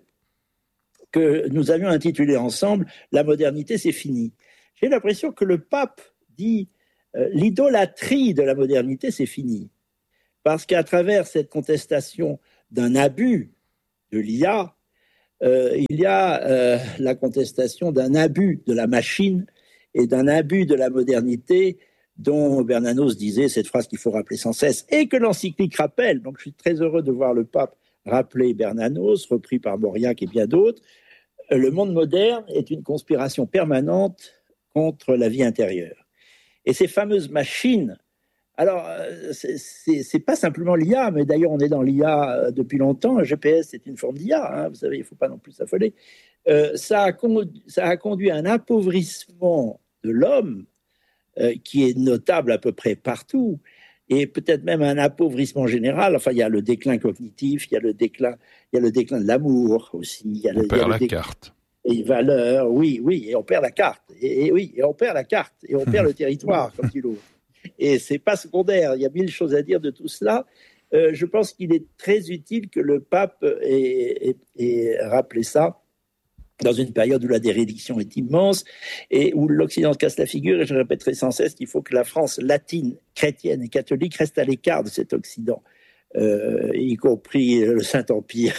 [SPEAKER 3] que nous avions intitulé ensemble « La modernité, c'est fini ». J'ai l'impression que le pape dit euh, « L'idolâtrie de la modernité, c'est fini ». Parce qu'à travers cette contestation d'un abus de l'I A, euh, il y a euh, la contestation d'un abus de la machine et d'un abus de la modernité dont Bernanos disait cette phrase qu'il faut rappeler sans cesse et que l'encyclique rappelle. Donc je suis très heureux de voir le pape rappeler Bernanos, repris par Mauriac et bien d'autres. Le monde moderne est une conspiration permanente contre la vie intérieure. Et ces fameuses machines, alors c'est, c'est, c'est pas simplement l'I A, mais d'ailleurs on est dans l'I A depuis longtemps, un G P S c'est une forme d'I A, hein, vous savez, il ne faut pas non plus s'affoler. Euh, ça, a conduit, ça a conduit à un appauvrissement de l'homme euh, qui est notable à peu près partout, et peut-être même un appauvrissement général. Enfin, il y a le déclin cognitif, il y a le déclin, il y a le déclin de l'amour aussi. Il y a
[SPEAKER 2] on
[SPEAKER 3] le,
[SPEAKER 2] perd
[SPEAKER 3] il y a le
[SPEAKER 2] la
[SPEAKER 3] déclin,
[SPEAKER 2] carte.
[SPEAKER 3] Et les valeurs, oui, oui, et on perd la carte. Et, et oui, et on perd la carte, et on perd le territoire, comme dit l'autre. Et c'est pas secondaire. Il y a mille choses à dire de tout cela. Euh, je pense qu'il est très utile que le pape ait, ait, ait rappelé ça dans une période où la dérédiction est immense et où l'Occident casse la figure. Et je répéterai sans cesse qu'il faut que la France latine, chrétienne et catholique reste à l'écart de cet Occident, euh, y compris le Saint-Empire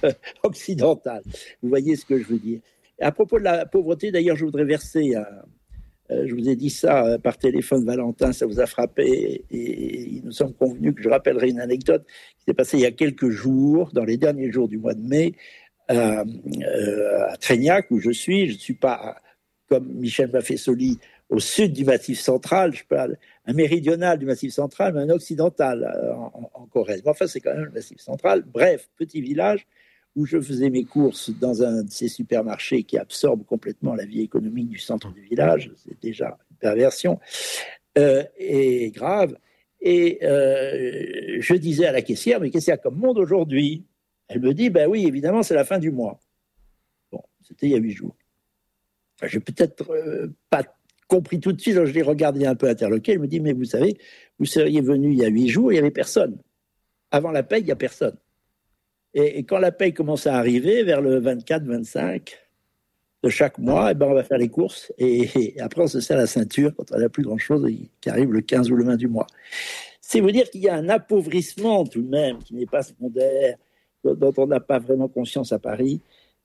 [SPEAKER 3] occidental. Vous voyez ce que je veux dire. Et à propos de la pauvreté, d'ailleurs, je voudrais verser un... Euh, je vous ai dit ça par téléphone, Valentin, ça vous a frappé, et, et nous sommes convenus que je rappellerai une anecdote qui s'est passée il y a quelques jours, dans les derniers jours du mois de mai, Euh, euh, à Trégnac, où je suis. Je ne suis pas, comme Michel Maffesoli, au sud du Massif central, je parle un méridional du Massif central, mais un occidental euh, en, en Corrèze. Mais enfin, c'est quand même le Massif central. Bref, petit village où je faisais mes courses dans un de ces supermarchés qui absorbe complètement la vie économique du centre du village. C'est déjà une perversion euh, et grave. Et euh, je disais à la caissière, mais qu'est-ce qu'il y a comme monde aujourd'hui ? Elle me dit, ben oui, évidemment, c'est la fin du mois. Bon, c'était il y a huit jours. Enfin, j'ai peut-être euh, pas compris tout de suite, donc je l'ai regardé un peu interloqué. Elle me dit, mais vous savez, vous seriez venu il y a huit jours, il n'y avait personne. Avant la paye, il n'y a personne. Et, et quand la paye commence à arriver, vers le vingt-quatre vingt-cinq de chaque mois, eh ben, on va faire les courses. Et, et après, on se serre la ceinture quand on n'a plus grand-chose, qui arrive le quinze ou le vingt du mois. C'est vous dire qu'il y a un appauvrissement tout de même, qui n'est pas secondaire, dont on n'a pas vraiment conscience à Paris,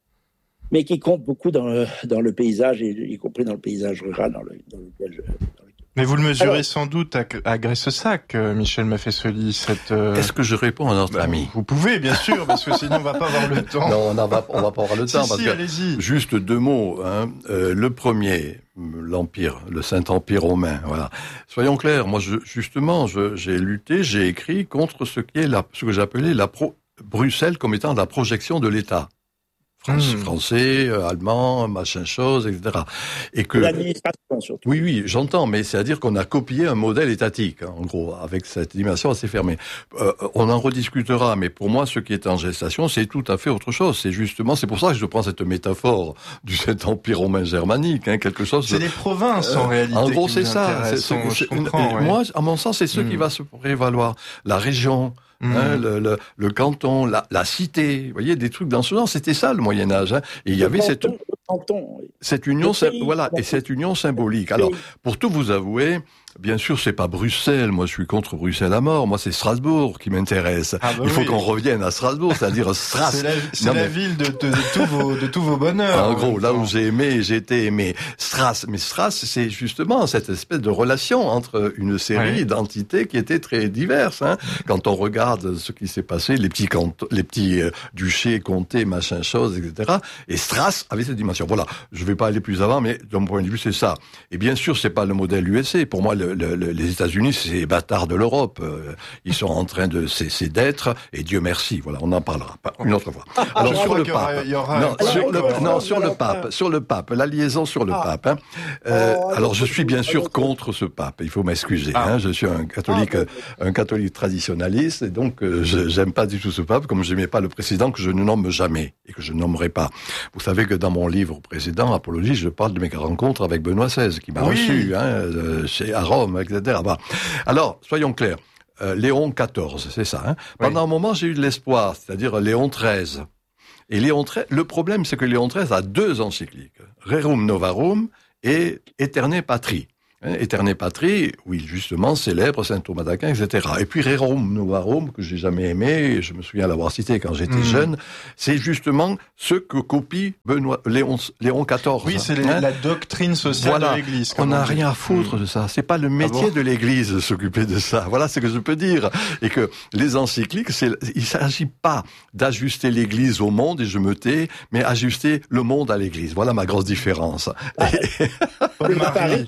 [SPEAKER 3] mais qui compte beaucoup dans le, dans le paysage, y compris dans le paysage rural dans, le, dans lequel je... Dans lequel...
[SPEAKER 1] Mais vous le mesurez Alors, sans doute à, à Graissac, Michel Maffesoli, cette... Euh...
[SPEAKER 4] Est-ce que je réponds à notre
[SPEAKER 1] bah,
[SPEAKER 4] ami ?
[SPEAKER 1] Vous pouvez, bien sûr, parce que sinon on va pas avoir le temps.
[SPEAKER 4] Non, on va, on va pas avoir le temps.
[SPEAKER 1] si,
[SPEAKER 4] parce
[SPEAKER 1] si,
[SPEAKER 4] que,
[SPEAKER 1] allez-y.
[SPEAKER 4] Juste deux mots. Hein. Euh, le premier, l'Empire, le Saint-Empire romain. Voilà. Soyons clairs, moi, je, justement, je, j'ai lutté, j'ai écrit contre ce qui est la, ce que j'appelais la pro... Bruxelles comme étant la projection de l'État. France, mmh. Français, euh, allemand, machin chose, et cetera. Et que
[SPEAKER 3] l'administration surtout.
[SPEAKER 4] Oui, oui, j'entends, mais c'est-à-dire qu'on a copié un modèle étatique, hein, en gros, avec cette dimension assez fermée. Euh, on en rediscutera, mais pour moi, ce qui est en gestation, c'est tout à fait autre chose. C'est justement, c'est pour ça que je prends cette métaphore du cet empire romain germanique, hein, quelque chose.
[SPEAKER 1] C'est
[SPEAKER 4] de,
[SPEAKER 1] les provinces en euh, réalité.
[SPEAKER 4] En gros,
[SPEAKER 1] qui
[SPEAKER 4] c'est ça. C'est, c'est,
[SPEAKER 1] c'est,
[SPEAKER 4] c'est, moi, ouais. à mon sens, c'est ce mmh. qui va se prévaloir. La région. Mmh. Hein, le, le, le canton, la, la cité, vous voyez, des trucs dans ce genre, c'était ça le Moyen-Âge. Hein. Et il y avait
[SPEAKER 3] canton,
[SPEAKER 4] cette,
[SPEAKER 3] canton, oui.
[SPEAKER 4] cette union,
[SPEAKER 3] pays,
[SPEAKER 4] voilà, et cette union symbolique. Alors, pour tout vous avouer, bien sûr, c'est pas Bruxelles. Moi, je suis contre Bruxelles à mort. Moi, c'est Strasbourg qui m'intéresse. Ah bah Il faut oui. qu'on revienne à Strasbourg, c'est-à-dire Stras.
[SPEAKER 1] C'est la, c'est non, la mais... ville de, de, de, tous vos, de tous vos bonheurs.
[SPEAKER 4] En gros, là où j'ai aimé, j'ai été aimé. Stras. Mais Stras, c'est justement cette espèce de relation entre une série oui. d'entités qui étaient très diverses. Hein. Quand on regarde ce qui s'est passé, les petits cantons, les petits euh, duchés, comtés, machin chose, et cetera. Et Stras avait cette dimension. Voilà. Je vais pas aller plus avant, mais de mon point de vue, c'est ça. Et bien sûr, c'est pas le modèle U S A. Pour moi, le Le, le, les États-Unis, c'est les bâtards de l'Europe. Euh, ils sont en train de cesser d'être, et Dieu merci. Voilà, on en parlera pas une autre fois.
[SPEAKER 1] Ah,
[SPEAKER 4] Alors sur le
[SPEAKER 1] aura,
[SPEAKER 4] pape,
[SPEAKER 1] aura,
[SPEAKER 4] non,
[SPEAKER 1] aura,
[SPEAKER 4] sur, le,
[SPEAKER 1] aura,
[SPEAKER 4] non sur le pape, sur le pape, la liaison sur le ah. pape. Hein. Euh, oh, alors je suis bien sûr contre ce pape. Il faut m'excuser. Ah. Hein, je suis un catholique, ah, un catholique traditionnaliste, et donc euh, je, j'aime pas du tout ce pape, comme j'aimais pas le président que je ne nomme jamais et que je nommerai pas. Vous savez que dans mon livre précédent, Apologie, je parle de mes rencontres avec Benoît seize, qui m'a oui. reçu hein, euh, chez à Rome, et cetera. Bah, alors, soyons clairs, euh, Léon quatorze, c'est ça. Hein. Oui. Pendant un moment, j'ai eu de l'espoir, c'est-à-dire Léon treize. Et Léon treize, le problème, c'est que Léon treize a deux encycliques, Rerum Novarum et Aeternae Patri. Aeterne Patri, où il justement célèbre saint Thomas d'Aquin, et cetera. Et puis Rerum Novarum, que j'ai jamais aimé, je me souviens l'avoir cité quand j'étais mmh. jeune, c'est justement ce que copie Benoît, Léon, Léon quatorze.
[SPEAKER 1] Oui, c'est hein. la doctrine sociale
[SPEAKER 4] voilà.
[SPEAKER 1] de l'Église.
[SPEAKER 4] On n'a rien à foutre mmh. de ça. C'est pas le métier ah bon de l'Église de s'occuper de ça. Voilà ce que je peux dire. Et que les encycliques, c'est, il s'agit pas d'ajuster l'Église au monde, et je me tais, mais ajuster le monde à l'Église. Voilà ma grosse différence. Ah,
[SPEAKER 1] Paul Marie.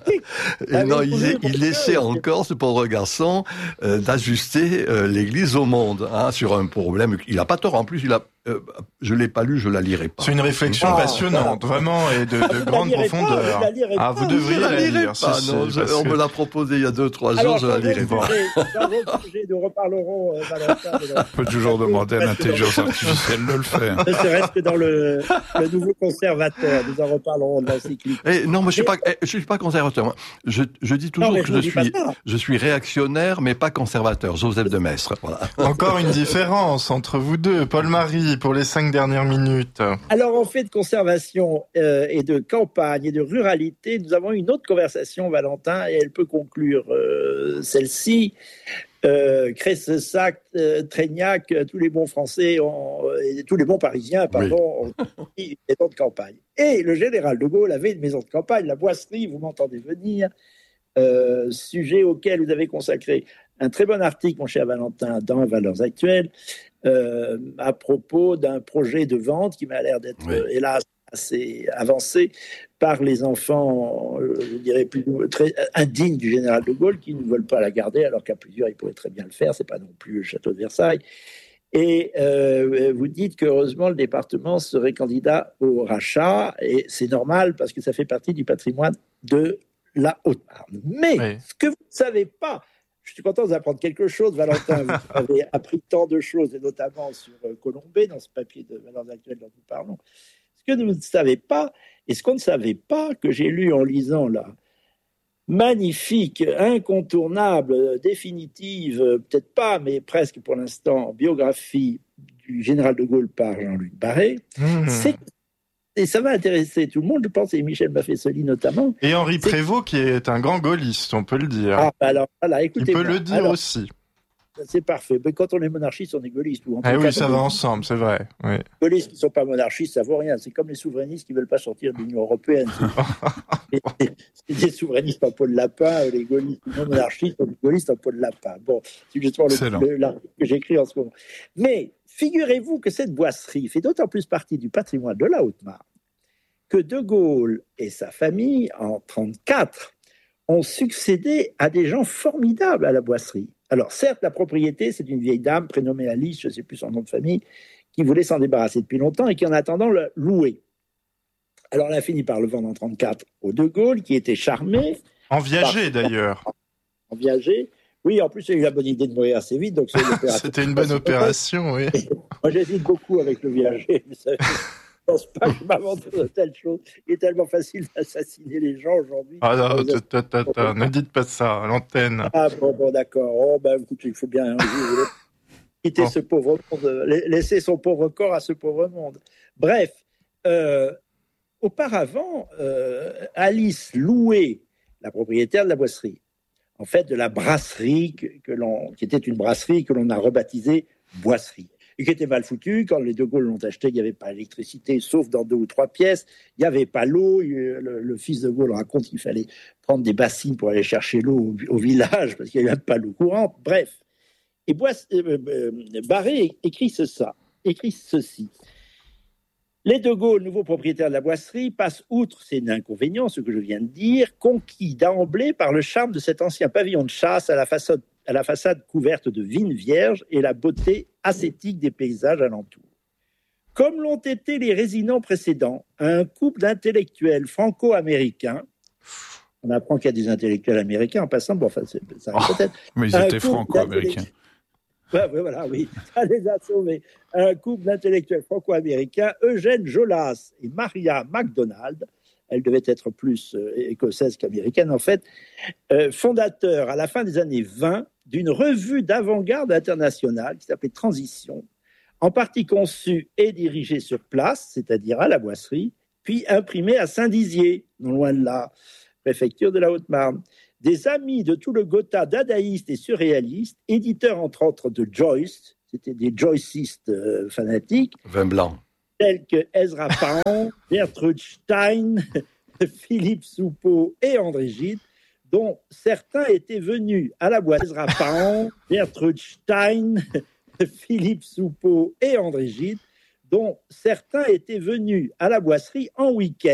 [SPEAKER 4] Et non, il, il essaie encore, ce pauvre garçon, euh, d'ajuster euh, l'Église au monde, hein, sur un problème. Il n'a pas tort. En plus, il a. Euh, je l'ai pas lu, je la lirai pas.
[SPEAKER 1] C'est une réflexion ah, passionnante, ah, vraiment, et de, de grande profondeur.
[SPEAKER 3] Pas,
[SPEAKER 1] ah, vous devriez la, la lire.
[SPEAKER 4] Pas, si, non, je, on que... me l'a proposé il y a deux, trois jours, je la lirai pas.
[SPEAKER 3] Dans votre sujet, nous reparlerons, euh, Valentin.
[SPEAKER 2] On peut toujours demander à l'intelligence artificielle de le faire.
[SPEAKER 3] Ne serait-ce que dans le, le nouveau conservateur, nous en reparlerons de l'encyclique.
[SPEAKER 4] Eh, non, moi, je suis pas, eh, je suis pas conservateur. Moi. Je, je dis toujours non, que je, je suis, je suis réactionnaire, mais pas conservateur. Joseph de Maistre, voilà.
[SPEAKER 1] Encore une différence entre vous deux, Paul-Marie, pour les cinq dernières minutes.
[SPEAKER 3] Alors, en fait de conservation euh, et de campagne et de ruralité, nous avons une autre conversation, Valentin, et elle peut conclure euh, celle-ci. Euh, Cressessac, euh, Traignac, tous les bons Français, ont, euh, tous les bons Parisiens, pardon, oui. ont une maison de campagne. Et le général de Gaulle avait une maison de campagne, la Boisserie, vous m'entendez venir, euh, sujet auquel vous avez consacré un très bon article, mon cher Valentin, dans Valeurs Actuelles, euh, à propos d'un projet de vente qui m'a l'air d'être, oui. euh, hélas, assez avancé par les enfants, euh, je dirais, plus, très indignes du général de Gaulle, qui ne veulent pas la garder, alors qu'à plusieurs, ils pourraient très bien le faire. Ce n'est pas non plus le château de Versailles. Et euh, vous dites qu'heureusement, le département serait candidat au rachat, et c'est normal, parce que ça fait partie du patrimoine de la Haute-Marne. Mais oui. ce que vous ne savez pas, je suis content de vous apprendre quelque chose, Valentin. Vous avez appris tant de choses, et notamment sur Colombet, dans ce papier de Valeurs Actuelles dont nous parlons. Ce que vous ne savez pas, et ce qu'on ne savait pas, que j'ai lu en lisant la magnifique, incontournable, définitive, peut-être pas, mais presque pour l'instant, biographie du général de Gaulle par Jean-Luc Barré, mmh. c'est et ça va intéresser tout le monde, je pense, et Michel Maffesoli notamment.
[SPEAKER 1] Et Henri Prévost, qui est un grand gaulliste, on peut le dire.
[SPEAKER 3] Ah, alors, voilà, écoutez.
[SPEAKER 1] Il peut le dire
[SPEAKER 3] alors,
[SPEAKER 1] aussi.
[SPEAKER 3] C'est parfait. Mais quand on est monarchiste, on est gaulliste. Ou en
[SPEAKER 1] ah
[SPEAKER 3] tout
[SPEAKER 1] oui,
[SPEAKER 3] cas,
[SPEAKER 1] ça va ensemble, c'est vrai. Oui.
[SPEAKER 3] Les gaullistes qui ne sont pas monarchistes, ça ne vaut rien. C'est comme les souverainistes qui ne veulent pas sortir de l'Union européenne. C'est, c'est des souverainistes en peau de lapin, les gaullistes non monarchistes, les gaullistes en peau de lapin. Bon, c'est justement le, le, l'article que j'écris en ce moment. Mais figurez-vous que cette boisserie fait d'autant plus partie du patrimoine de la Haute-Marne que De Gaulle et sa famille, en mille neuf cent trente-quatre, ont succédé à des gens formidables à la boisserie. Alors, certes, la propriété, c'est une vieille dame prénommée Alice, je ne sais plus son nom de famille, qui voulait s'en débarrasser depuis longtemps et qui, en attendant, l'a louée. Alors, elle a fini par le vendre en mille neuf cent trente-quatre au De Gaulle, qui était charmé.
[SPEAKER 1] En viager, par... d'ailleurs.
[SPEAKER 3] En viager. Oui, en plus, il a eu la bonne idée de mourir assez vite. Donc c'est une opération.
[SPEAKER 1] C'était une bonne opération, oui.
[SPEAKER 3] Moi, j'hésite beaucoup avec le viager, vous savez. Je ne pense pas que je m'invente de telles choses. Il est tellement facile d'assassiner les gens aujourd'hui.
[SPEAKER 1] Ah non, ne dites pas ça à l'antenne.
[SPEAKER 3] Ah bon, bon d'accord. Oh, ben, écoutez, il faut bien quitter oh. ce pauvre monde, laisser son pauvre corps à ce pauvre monde. Bref, euh, auparavant, euh, Alice louait la propriétaire de la boisserie, en fait de la brasserie, que, que l'on, qui était une brasserie que l'on a rebaptisée Boisserie. Et qui était mal foutu. Quand les De Gaulle l'ont acheté, il n'y avait pas d'électricité, sauf dans deux ou trois pièces. Il n'y avait pas l'eau. Le, le fils de Gaulle raconte qu'il fallait prendre des bassines pour aller chercher l'eau au, au village, parce qu'il n'y avait pas l'eau courante. Bref. Et Boisse, euh, euh, Barré écrit, ce, ça, écrit ceci. Les De Gaulle, nouveaux propriétaires de la boisserie, passent outre ces inconvénients, ce que je viens de dire, conquis d'emblée par le charme de cet ancien pavillon de chasse à la façade à la façade couverte de vignes vierges et la beauté ascétique des paysages alentours. Comme l'ont été les résidents précédents, un couple d'intellectuels franco-américains, on apprend qu'il y a des intellectuels américains en passant, bon, enfin, c'est, ça
[SPEAKER 2] oh,
[SPEAKER 3] peut-être...
[SPEAKER 2] Mais ils étaient franco-américains.
[SPEAKER 3] Ouais, ouais, voilà, oui, ça les a sauvés. Un couple d'intellectuels franco-américains, Eugène Jolas et Maria MacDonald, elle devait être plus euh, écossaise qu'américaine en fait, euh, fondateur à la fin des années vingt d'une revue d'avant-garde internationale qui s'appelait Transition, en partie conçue et dirigée sur place, c'est-à-dire à la boisserie, puis imprimée à Saint-Dizier, non loin de là, préfecture de la Haute-Marne. Des amis de tout le Gotha dadaïste et surréaliste, éditeurs entre autres de Joyce, c'était des joycistes euh, fanatiques.
[SPEAKER 4] Vin blanc.
[SPEAKER 3] Tels que Ezra Pound, Gertrude Stein, Philippe Soupeau et André Gide, dont certains étaient venus à la boîte. Ezra Pound, Gertrude Stein, Philippe Soupeau et André Gide, dont certains étaient venus à la boisserie en week-end.